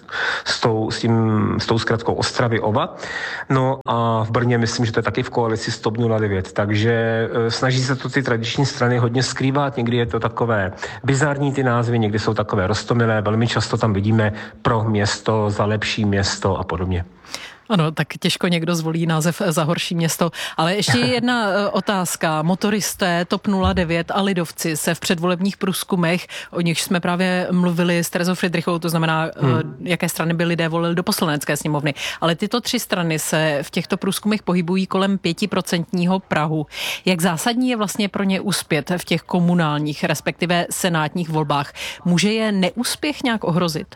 s tou zkratkou Ostravy Ova. No a v Brně myslím, že to je taky v koalici s TOP 09, takže snaží se to ty tradiční strany hodně skrývat, někdy je to takové bizarní ty názvy, někdy jsou takové roztomilé, velmi často tam vidíme pro město, za lepší město a podobně. Ano, tak těžko někdo zvolí název za horší město. Ale ještě jedna otázka. Motoristé, TOP 09 a lidovci se v předvolebních průzkumech, o nich jsme právě mluvili s Terezou Fridrichovou, to znamená, jaké strany by lidé volili do poslanecké sněmovny. Ale tyto 3 strany se v těchto průzkumech pohybují kolem 5% prahu. Jak zásadní je vlastně pro ně uspět v těch komunálních, respektive senátních volbách? Může je neúspěch nějak ohrozit?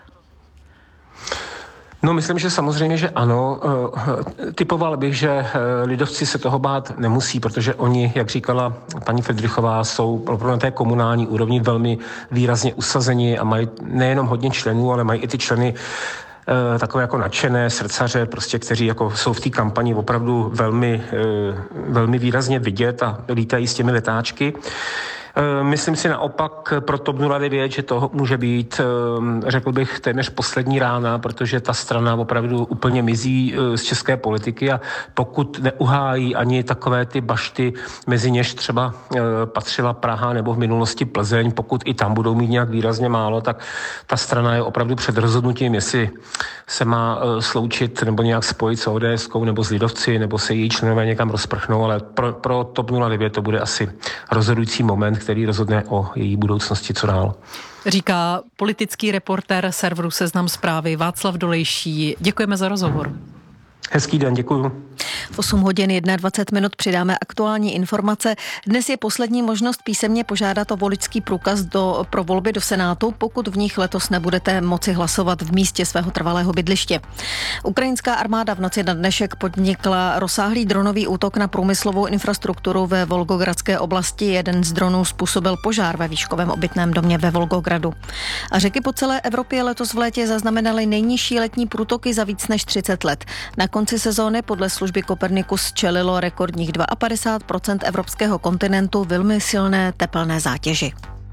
No, myslím, že samozřejmě, že ano. Typoval bych, že lidovci se toho bát nemusí, protože oni, jak říkala paní Fridrichová, jsou na té komunální úrovni velmi výrazně usazeni a mají nejenom hodně členů, ale mají i ty členy takové jako nadšené srdcaře, prostě, kteří jako jsou v té kampani opravdu velmi výrazně vidět a lítají s těmi letáčky. Myslím si naopak pro TOP 09, že to může být, řekl bych, téměř poslední rána, protože ta strana opravdu úplně mizí z české politiky a pokud neuhájí ani takové ty bašty, mezi něž třeba patřila Praha nebo v minulosti Plzeň, pokud i tam budou mít nějak výrazně málo, tak ta strana je opravdu před rozhodnutím, jestli se má sloučit nebo nějak spojit s ODSkou nebo s lidovci, nebo se její členové někam rozprchnou, ale pro TOP 09 to bude asi rozhodující moment, který rozhodne o její budoucnosti, co dál. Říká politický reportér serveru Seznam Zprávy Václav Dolejší. Děkujeme za rozhovor. Hezký den, děkuju. V 8 hodin 21 minut přidáme aktuální informace. Dnes je poslední možnost písemně požádat o voličský průkaz pro volby do Senátu, pokud v nich letos nebudete moci hlasovat v místě svého trvalého bydliště. Ukrajinská armáda v noci na dnešek podnikla rozsáhlý dronový útok na průmyslovou infrastrukturu ve Volgogradské oblasti. Jeden z dronů způsobil požár ve výškovém obytném domě ve Volgogradu. A řeky po celé Evropě letos v létě zaznamenaly nejnižší letní průtoky za víc než 30 let. Na konci sezóny podle služby Copernicus čelilo rekordních 52% evropského kontinentu velmi silné tepelné zátěži.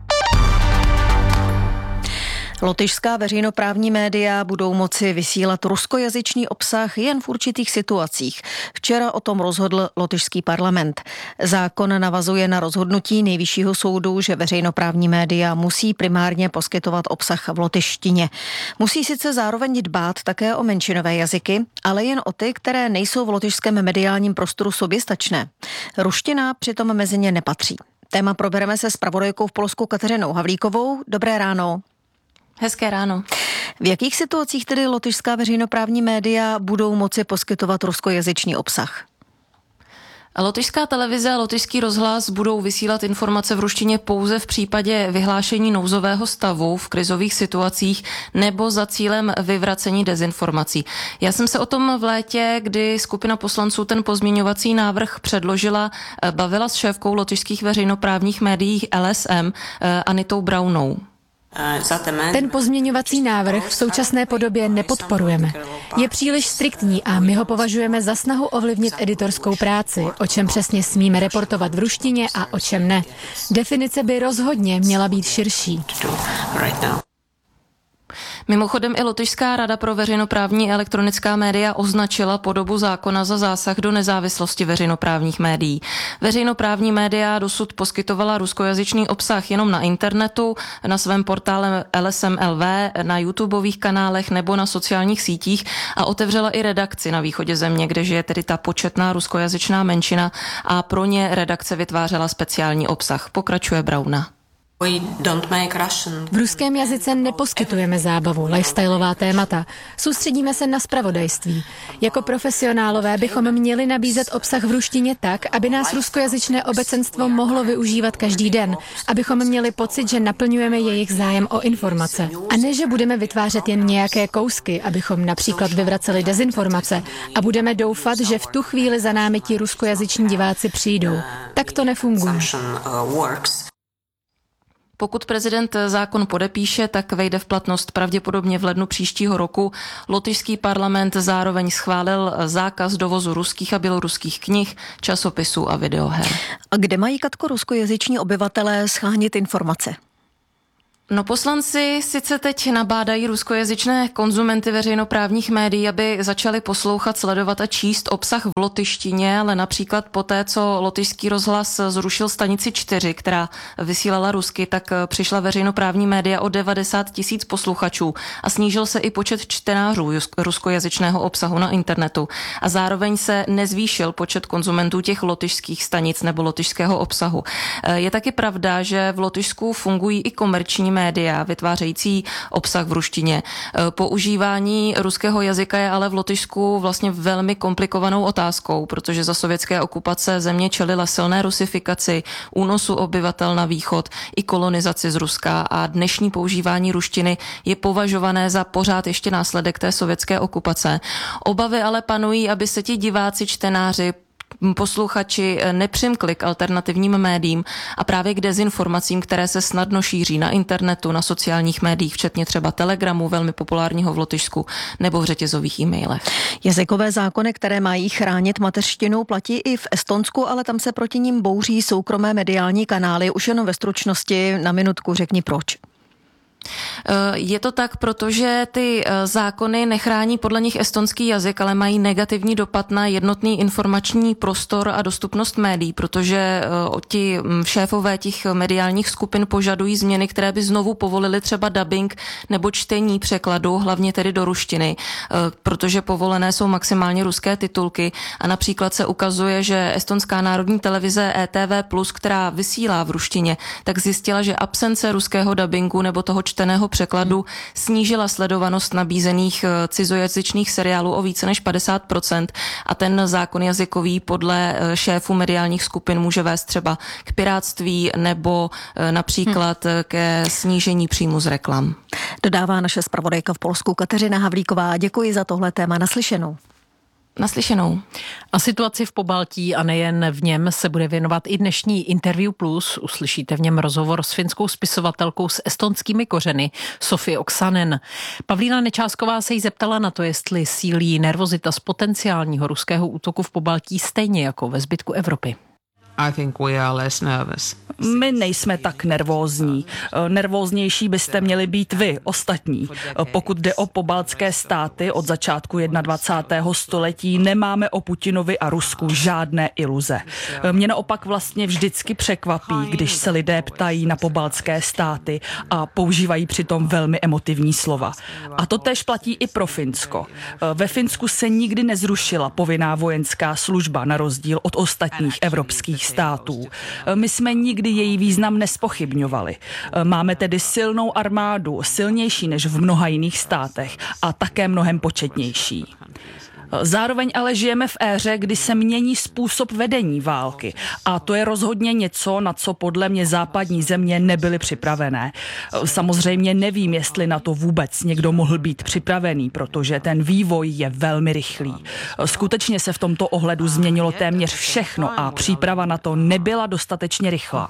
Lotyšská veřejnoprávní média budou moci vysílat ruskojazyčný obsah jen v určitých situacích. Včera o tom rozhodl lotyšský parlament. Zákon navazuje na rozhodnutí Nejvyššího soudu, že veřejnoprávní média musí primárně poskytovat obsah v lotyštině. Musí sice zároveň dbát také o menšinové jazyky, ale jen o ty, které nejsou v lotyšském mediálním prostoru soběstačné. Ruština přitom mezi ně nepatří. Téma probereme se zpravodajkou v Polsku Kateřinou Havlíkovou. Dobré ráno. Hezké ráno. V jakých situacích tedy lotyšská veřejnoprávní média budou moci poskytovat ruskojazyčný obsah? Lotyšská televize a lotyšský rozhlas budou vysílat informace v ruštině pouze v případě vyhlášení nouzového stavu v krizových situacích nebo za cílem vyvracení dezinformací. Já jsem se o tom v létě, kdy skupina poslanců ten pozměňovací návrh předložila, bavila s šéfkou lotyšských veřejnoprávních médií LSM Anitou Braunou. Ten pozměňovací návrh v současné podobě nepodporujeme. Je příliš striktní a my ho považujeme za snahu ovlivnit editorskou práci, o čem přesně smíme reportovat v ruštině a o čem ne. Definice by rozhodně měla být širší. Mimochodem i Lotyšská rada pro veřejnoprávní elektronická média označila podobu zákona za zásah do nezávislosti veřejnoprávních médií. Veřejnoprávní média dosud poskytovala ruskojazyčný obsah jenom na internetu, na svém portále LSM.lv, na YouTubeových kanálech nebo na sociálních sítích a otevřela i redakci na východě země, kde žije tedy ta početná ruskojazyčná menšina a pro ně redakce vytvářela speciální obsah. Pokračuje Brauna. V ruském jazyce neposkytujeme zábavu, lifestyleová témata. Soustředíme se na zpravodajství. Jako profesionálové bychom měli nabízet obsah v ruštině tak, aby nás ruskojazyčné obecenstvo mohlo využívat každý den, abychom měli pocit, že naplňujeme jejich zájem o informace. A ne, že budeme vytvářet jen nějaké kousky, abychom například vyvraceli dezinformace a budeme doufat, že v tu chvíli za námi ti ruskojazyční diváci přijdou. Tak to nefunguje. Pokud prezident zákon podepíše, tak vejde v platnost pravděpodobně v lednu příštího roku. Lotyšský parlament zároveň schválil zákaz dovozu ruských a běloruských knih, časopisů a videoher. A kde mají, Katko, ruskojazyční obyvatelé shánět informace? No, poslanci sice teď nabádají ruskojazyčné konzumenty veřejnoprávních médií, aby začali poslouchat, sledovat a číst obsah v lotyštině, ale například poté, co Lotyšský rozhlas zrušil stanici 4, která vysílala rusky, tak přišla veřejnoprávní média o 90 000 posluchačů a snížil se i počet čtenářů ruskojazyčného obsahu na internetu. A zároveň se nezvýšil počet konzumentů těch lotyšských stanic nebo lotyšského obsahu. Je taky pravda, že v Lotyšsku fungují i komerční média vytvářející obsah v ruštině. Používání ruského jazyka je ale v Lotyšsku vlastně velmi komplikovanou otázkou, protože za sovětské okupace země čelila silné rusifikaci, únosu obyvatel na východ i kolonizaci z Ruska a dnešní používání ruštiny je považované za pořád ještě následek té sovětské okupace. Obavy ale panují, aby se ti diváci, čtenáři, posluchači nepřimkli k alternativním médiím a právě k dezinformacím, které se snadno šíří na internetu, na sociálních médiích, včetně třeba Telegramu, velmi populárního v Lotyšsku, nebo v řetězových e-mailech. Jazykové zákony, které mají chránit mateřštinu, platí i v Estonsku, ale tam se proti nim bouří soukromé mediální kanály. Už jenom ve stručnosti na minutku řekni proč. Je to tak, protože ty zákony nechrání podle nich estonský jazyk, ale mají negativní dopad na jednotný informační prostor a dostupnost médií, protože ti šéfové těch mediálních skupin požadují změny, které by znovu povolily třeba dubbing nebo čtení překladu, hlavně tedy do ruštiny, protože povolené jsou maximálně ruské titulky a například se ukazuje, že estonská národní televize ETV+, která vysílá v ruštině, tak zjistila, že absence ruského dubbingu nebo toho čteného překladu snížila sledovanost nabízených cizojazyčných seriálů o více než 50% a ten zákon jazykový podle šéfů mediálních skupin může vést třeba k pirátství nebo například ke snížení příjmu z reklam. Dodává naše zpravodajka v Polsku Kateřina Havlíková. Děkuji za tohle téma. Naslyšenou. Naslyšenou. A situaci v Pobaltí a nejen v něm se bude věnovat i dnešní Interview Plus. Uslyšíte v něm rozhovor s finskou spisovatelkou s estonskými kořeny Sofi Oksanen. Pavlína Nečásková se jí zeptala na to, jestli sílí nervozita z potenciálního ruského útoku v Pobaltí stejně jako ve zbytku Evropy. My nejsme tak nervózní. Nervóznější byste měli být vy, ostatní. Pokud jde o pobaltské státy, od začátku 21. století nemáme o Putinovi a Rusku žádné iluze. Mě naopak vlastně vždycky překvapí, když se lidé ptají na pobaltské státy a používají přitom velmi emotivní slova. A to též platí i pro Finsko. Ve Finsku se nikdy nezrušila povinná vojenská služba na rozdíl od ostatních evropských států. My jsme nikdy její význam nespochybňovali. Máme tedy silnou armádu, silnější než v mnoha jiných státech a také mnohem početnější. Zároveň ale žijeme v éře, kdy se mění způsob vedení války. A to je rozhodně něco, na co podle mě západní země nebyly připravené. Samozřejmě nevím, jestli na to vůbec někdo mohl být připravený, protože ten vývoj je velmi rychlý. Skutečně se v tomto ohledu změnilo téměř všechno a příprava na to nebyla dostatečně rychlá.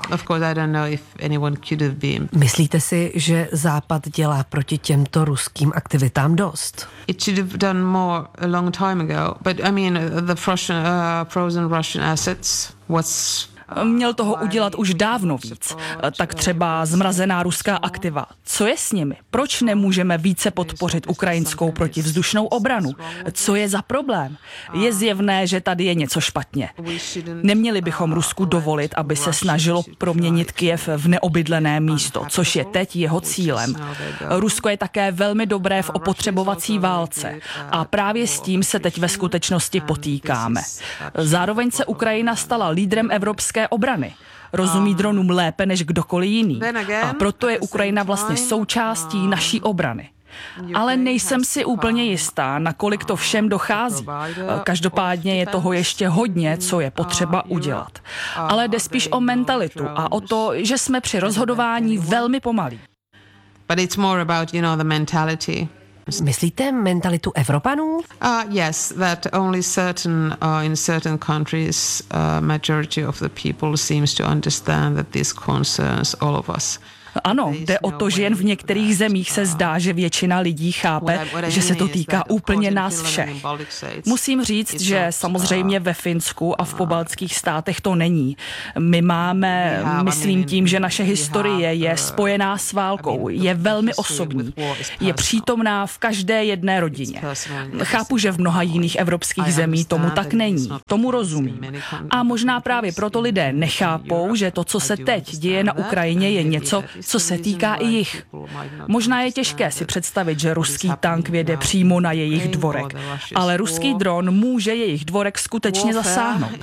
Myslíte si, že Západ dělá proti těmto ruským aktivitám dost? It should have done more a long time ago, but I mean the frozen Russian assets was Měl toho udělat už dávno víc. Tak třeba zmrazená ruská aktiva. Co je s nimi? Proč nemůžeme více podpořit ukrajinskou protivzdušnou obranu? Co je za problém? Je zjevné, že tady je něco špatně. Neměli bychom Rusku dovolit, aby se snažilo proměnit Kyjev v neobydlené místo, což je teď jeho cílem. Rusko je také velmi dobré v opotřebovací válce a právě s tím se teď ve skutečnosti potýkáme. Zároveň se Ukrajina stala lídrem evropské obrany. Rozumí dronům lépe než kdokoliv jiný. A proto je Ukrajina vlastně součástí naší obrany. Ale nejsem si úplně jistá, nakolik to všem dochází. Každopádně je toho ještě hodně, co je potřeba udělat. Ale jde spíš o mentalitu a o to, že jsme při rozhodování velmi pomalí. But it's more about, the mentality. Myslíte mentalitu Evropanů? Yes, that only in certain countries, majority of the people seems to understand that this concerns all of us. Ano, jde o to, že jen v některých zemích se zdá, že většina lidí chápe, že se to týká úplně nás všech. Musím říct, že samozřejmě ve Finsku a v pobaltských státech to není. My máme, myslím tím, že naše historie je spojená s válkou, je velmi osobní, je přítomná v každé jedné rodině. Chápu, že v mnoha jiných evropských zemí tomu tak není. Tomu rozumím. A možná právě proto lidé nechápou, že to, co se teď děje na Ukrajině, je něco, co se týká i jich. Možná je těžké si představit, že ruský tank vjede přímo na jejich dvorek, ale ruský dron může jejich dvorek skutečně zasáhnout.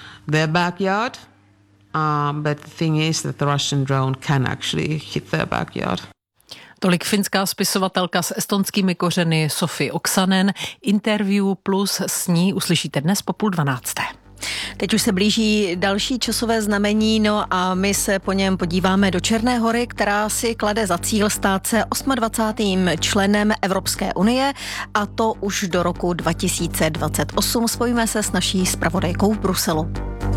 Tolik finská spisovatelka s estonskými kořeny Sofi Oksanen. Interview plus s ní uslyšíte dnes po 11:30. Teď už se blíží další časové znamení, no a my se po něm podíváme do Černé Hory, která si klade za cíl stát se 28. členem Evropské unie, a to už do roku 2028. Spojíme se s naší zpravodajkou v Bruselu.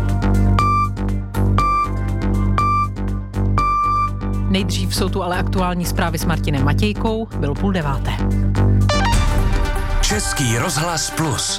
Nejdřív jsou tu ale aktuální zprávy s Martinem Matějkou. Bylo 8:30. Český rozhlas Plus.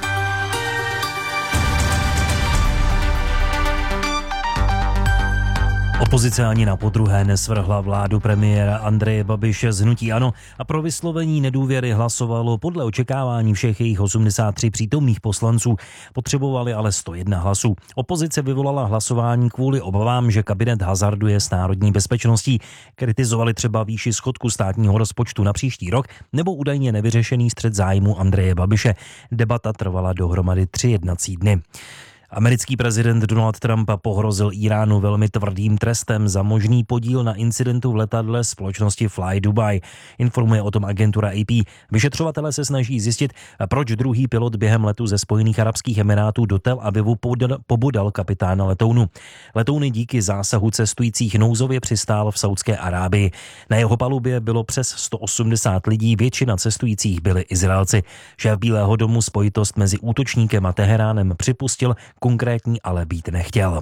Opozice ani na podruhé nesvrhla vládu premiéra Andreje Babiše z hnutí ANO a pro vyslovení nedůvěry hlasovalo podle očekávání všech jejich 83 přítomných poslanců. Potřebovali ale 101 hlasů. Opozice vyvolala hlasování kvůli obavám, že kabinet hazarduje s národní bezpečností. Kritizovali třeba výši schodku státního rozpočtu na příští rok nebo údajně nevyřešený střet zájmu Andreje Babiše. Debata trvala dohromady 3 jednací dny. Americký prezident Donald Trump pohrozil Iránu velmi tvrdým trestem za možný podíl na incidentu v letadle společnosti Fly Dubai. Informuje o tom agentura AP. Vyšetřovatelé se snaží zjistit, proč druhý pilot během letu ze Spojených arabských emirátů do Tel Avivu pobodal kapitána letounu. Letouny díky zásahu cestujících nouzově přistál v Saudské Arábii. Na jeho palubě bylo přes 180 lidí, většina cestujících byli Izraelci. Šéf Bílého domu spojitost mezi útočníkem a Teheránem připustil, konkrétní ale být nechtěl.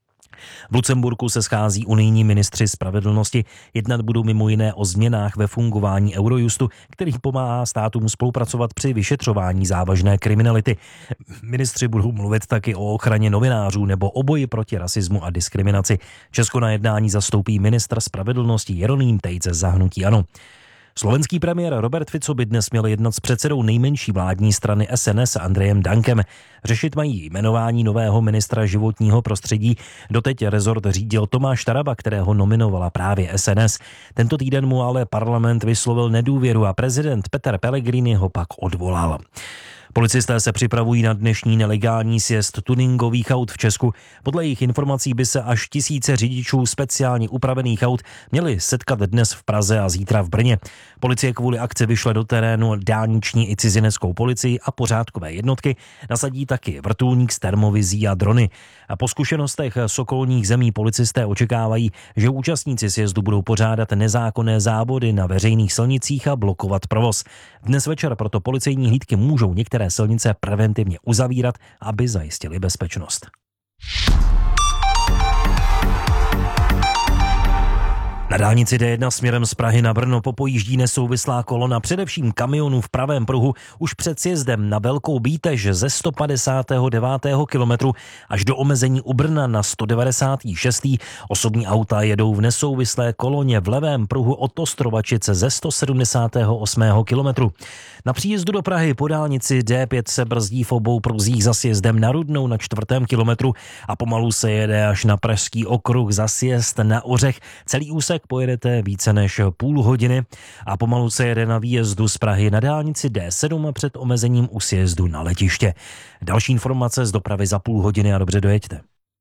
V Lucemburku se schází unijní ministři spravedlnosti. Jednat budou mimo jiné o změnách ve fungování Eurojustu, který pomáhá státům spolupracovat při vyšetřování závažné kriminality. Ministři budou mluvit taky o ochraně novinářů nebo o boji proti rasismu a diskriminaci. Česko na jednání zastoupí ministr spravedlnosti Jeroným Tejce za hnutí ANO. Slovenský premiér Robert Fico by dnes měl jednat s předsedou nejmenší vládní strany SNS Andrejem Dankem. Řešit mají jmenování nového ministra životního prostředí. Doteď rezort řídil Tomáš Taraba, kterého nominovala právě SNS. Tento týden mu ale parlament vyslovil nedůvěru a prezident Peter Pellegrini ho pak odvolal. Policisté se připravují na dnešní nelegální sjezd tuningových aut v Česku. Podle jejich informací by se až tisíce řidičů speciálně upravených aut měli setkat dnes v Praze a zítra v Brně. Policie kvůli akci vyšle do terénu dálniční i cizineckou policii a pořádkové jednotky. Nasadí taky vrtulník s termovizí a drony. A po zkušenostech z okolních zemí policisté očekávají, že účastníci sjezdu budou pořádat nezákonné závody na veřejných silnicích a blokovat provoz. Dnes večer proto policejní hlídky můžou některé silnice preventivně uzavírat, aby zajistili bezpečnost. Na dálnici D1 směrem z Prahy na Brno popojíždí nesouvislá kolona především kamionů v pravém pruhu už před sjezdem na Velkou Bítež ze 159. kilometru až do omezení u Brna na 196. Osobní auta jedou v nesouvislé koloně v levém pruhu od Ostrovačice ze 178. kilometru. Na příjezdu do Prahy po dálnici D5 se brzdí v obou pruzích za sjezdem na Rudnou na 4. kilometru a pomalu se jede až na Pražský okruh za sjezd na Ořech. Celý úsek pojedete více než půl hodiny a pomalu se jede na výjezdu z Prahy na dálnici D7 před omezením u sjezdu na letiště. Další informace z dopravy za půl hodiny a dobře dojeďte.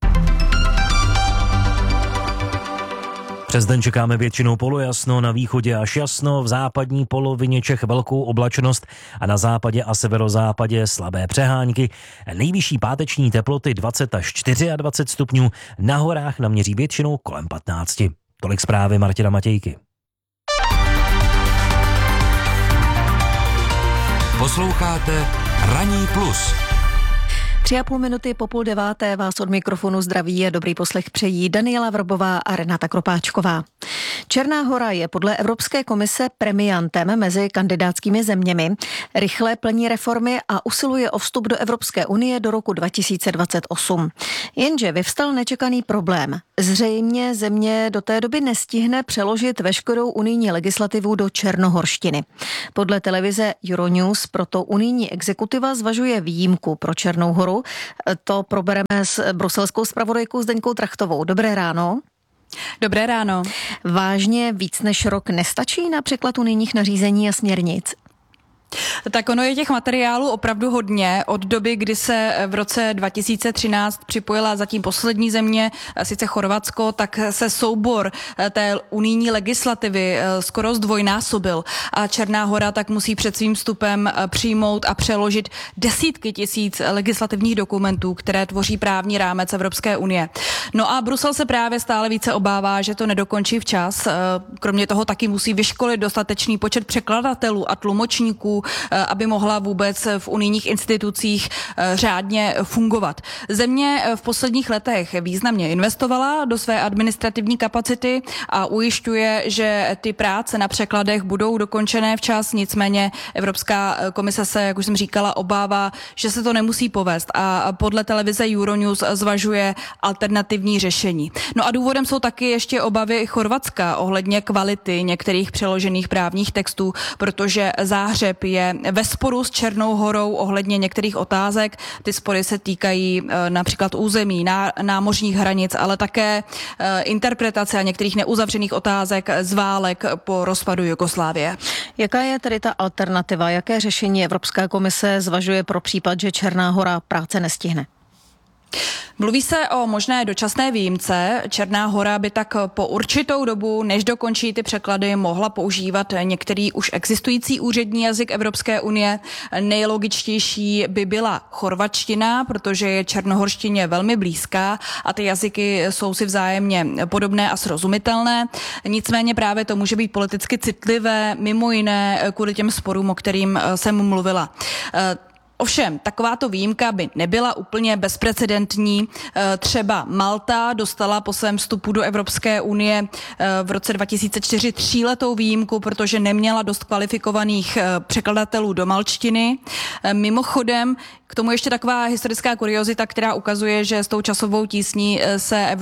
Přes den čekáme většinou polojasno, na východě až jasno, v západní polovině Čech velkou oblačnost a na západě a severozápadě slabé přehánky. Nejvyšší páteční teploty 20 až 24 stupňů, na horách naměří většinou kolem 15. Tolik zprávy Martina Matějky. Posloucháte Ranní plus. 3,5 minuty po 8:30 vás od mikrofonu zdraví a dobrý poslech přejí Daniela Vrbová a Renata Kropáčková. Černá Hora je podle Evropské komise premiantem mezi kandidátskými zeměmi, rychle plní reformy a usiluje o vstup do Evropské unie do roku 2028. Jenže vyvstal nečekaný problém. Zřejmě země do té doby nestihne přeložit veškerou unijní legislativu do černohorštiny. Podle televize Euronews proto unijní exekutiva zvažuje výjimku pro Černou Horu. To probereme s bruselskou zpravodajkou Zdeňkou Trachtovou. Dobré ráno. Dobré ráno. Vážně víc než rok nestačí na překlad unijních nařízení a směrnic? Tak ono je těch materiálů opravdu hodně. Od doby, kdy se v roce 2013 připojila zatím poslední země, sice Chorvatsko, tak se soubor té unijní legislativy skoro zdvojnásobil. A Černá Hora tak musí před svým vstupem přijmout a přeložit desítky tisíc legislativních dokumentů, které tvoří právní rámec Evropské unie. No a Brusel se právě stále více obává, že to nedokončí včas. Kromě toho taky musí vyškolit dostatečný počet překladatelů a tlumočníků, aby mohla vůbec v unijních institucích řádně fungovat. Země v posledních letech významně investovala do své administrativní kapacity a ujišťuje, že ty práce na překladech budou dokončené včas, nicméně Evropská komise se, jak už jsem říkala, obává, že se to nemusí povést a podle televize Euronews zvažuje alternativní řešení. No a důvodem jsou taky ještě obavy Chorvatska ohledně kvality některých přeložených právních textů, protože Záhřeb je ve sporu s Černou Horou ohledně některých otázek. Ty spory se týkají například území, námořních hranic, ale také interpretace a některých neuzavřených otázek z válek po rozpadu Jugoslávie. Jaká je tedy ta alternativa? Jaké řešení Evropská komise zvažuje pro případ, že Černá Hora práce nestihne? Mluví se o možné dočasné výjimce. Černá Hora by tak po určitou dobu, než dokončí ty překlady, mohla používat některý už existující úřední jazyk Evropské unie. Nejlogičtější by byla chorvatština, protože je černohorštině velmi blízká a ty jazyky jsou si vzájemně podobné a srozumitelné. Nicméně právě to může být politicky citlivé, mimo jiné kvůli těm sporům, o kterým jsem mluvila. Ovšem, takováto výjimka by nebyla úplně bezprecedentní. Třeba Malta dostala po svém vstupu do Evropské unie v roce 2004 3letou výjimku, protože neměla dost kvalifikovaných překladatelů do malčtiny. Mimochodem, k tomu ještě taková historická kuriozita, která ukazuje, že s tou časovou tísní se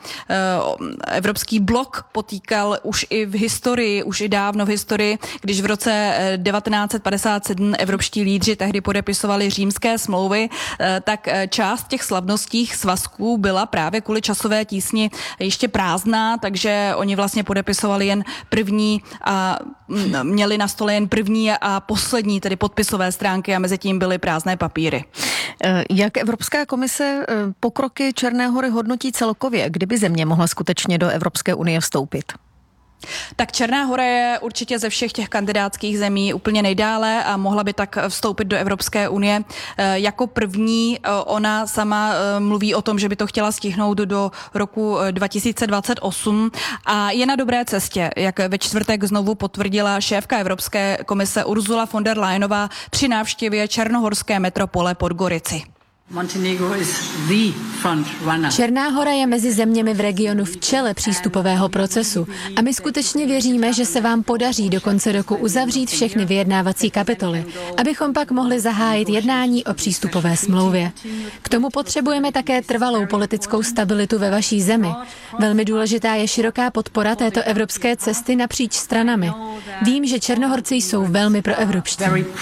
evropský blok potýkal už i v historii, už i dávno v historii, když v roce 1957 evropští lídři tehdy podepisovali římské smlouvy, tak část těch slavnostních svazků byla právě kvůli časové tísni ještě prázdná, takže oni vlastně podepisovali jen první a měli na stole jen první a poslední, tedy podpisové stránky a mezi tím byly prázdné papíry. Jak Evropská komise pokroky Černé Hory hodnotí celkově, kdyby země mohla skutečně do Evropské unie vstoupit? Tak Černá Hora je určitě ze všech těch kandidátských zemí úplně nejdále a mohla by tak vstoupit do Evropské unie. Jako první ona sama mluví o tom, že by to chtěla stihnout do roku 2028 a je na dobré cestě, jak ve čtvrtek znovu potvrdila šéfka Evropské komise Ursula von der Leyenová při návštěvě černohorské metropole Podgorici. Černá Hora je mezi zeměmi v regionu v čele přístupového procesu a my skutečně věříme, že se vám podaří do konce roku uzavřít všechny vyjednávací kapitoly, abychom pak mohli zahájit jednání o přístupové smlouvě. K tomu potřebujeme také trvalou politickou stabilitu ve vaší zemi. Velmi důležitá je široká podpora této evropské cesty napříč stranami. Vím, že Černohorci jsou velmi proevropští.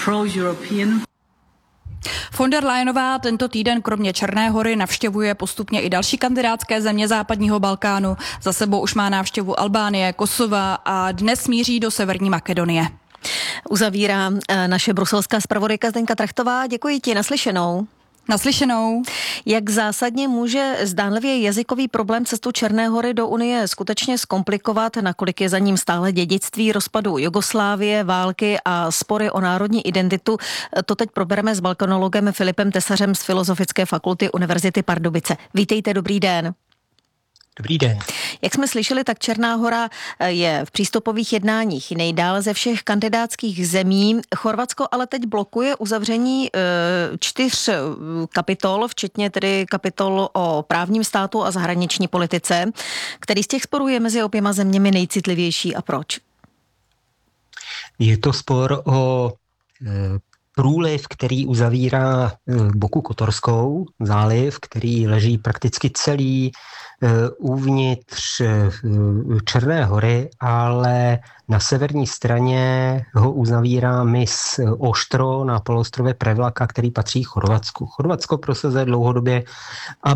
Von der Leyenová tento týden kromě Černé Hory navštěvuje postupně i další kandidátské země západního Balkánu. Za sebou už má návštěvu Albánie, Kosova a dnes míří do Severní Makedonie. Uzavírá naše bruselská zpravodajka Zdeňka Trachtová. Děkuji ti, naslyšenou. Naslyšenou. Jak zásadně může zdánlivě jazykový problém cestu Černé Hory do Unie skutečně zkomplikovat, nakolik je za ním stále dědictví rozpadu Jugoslávie, války a spory o národní identitu? To teď probereme s balkanologem Filipem Tesařem z Filozofické fakulty Univerzity Pardubice. Vítejte, dobrý den. Dobrý den. Jak jsme slyšeli, tak Černá Hora je v přístupových jednáních nejdále ze všech kandidátských zemí. Chorvatsko ale teď blokuje uzavření 4 kapitol, včetně tedy kapitol o právním státu a zahraniční politice. Který z těch sporů je mezi oběma zeměmi nejcitlivější a proč? Je to spor o průliv, který uzavírá Boku Kotorskou, záliv, který leží prakticky celý uvnitř Černé Hory, ale na severní straně ho uzavírá mys Oštro na poloostrově Prevlaka, který patří Chorvatsku. Chorvatsko prosazuje dlouhodobě,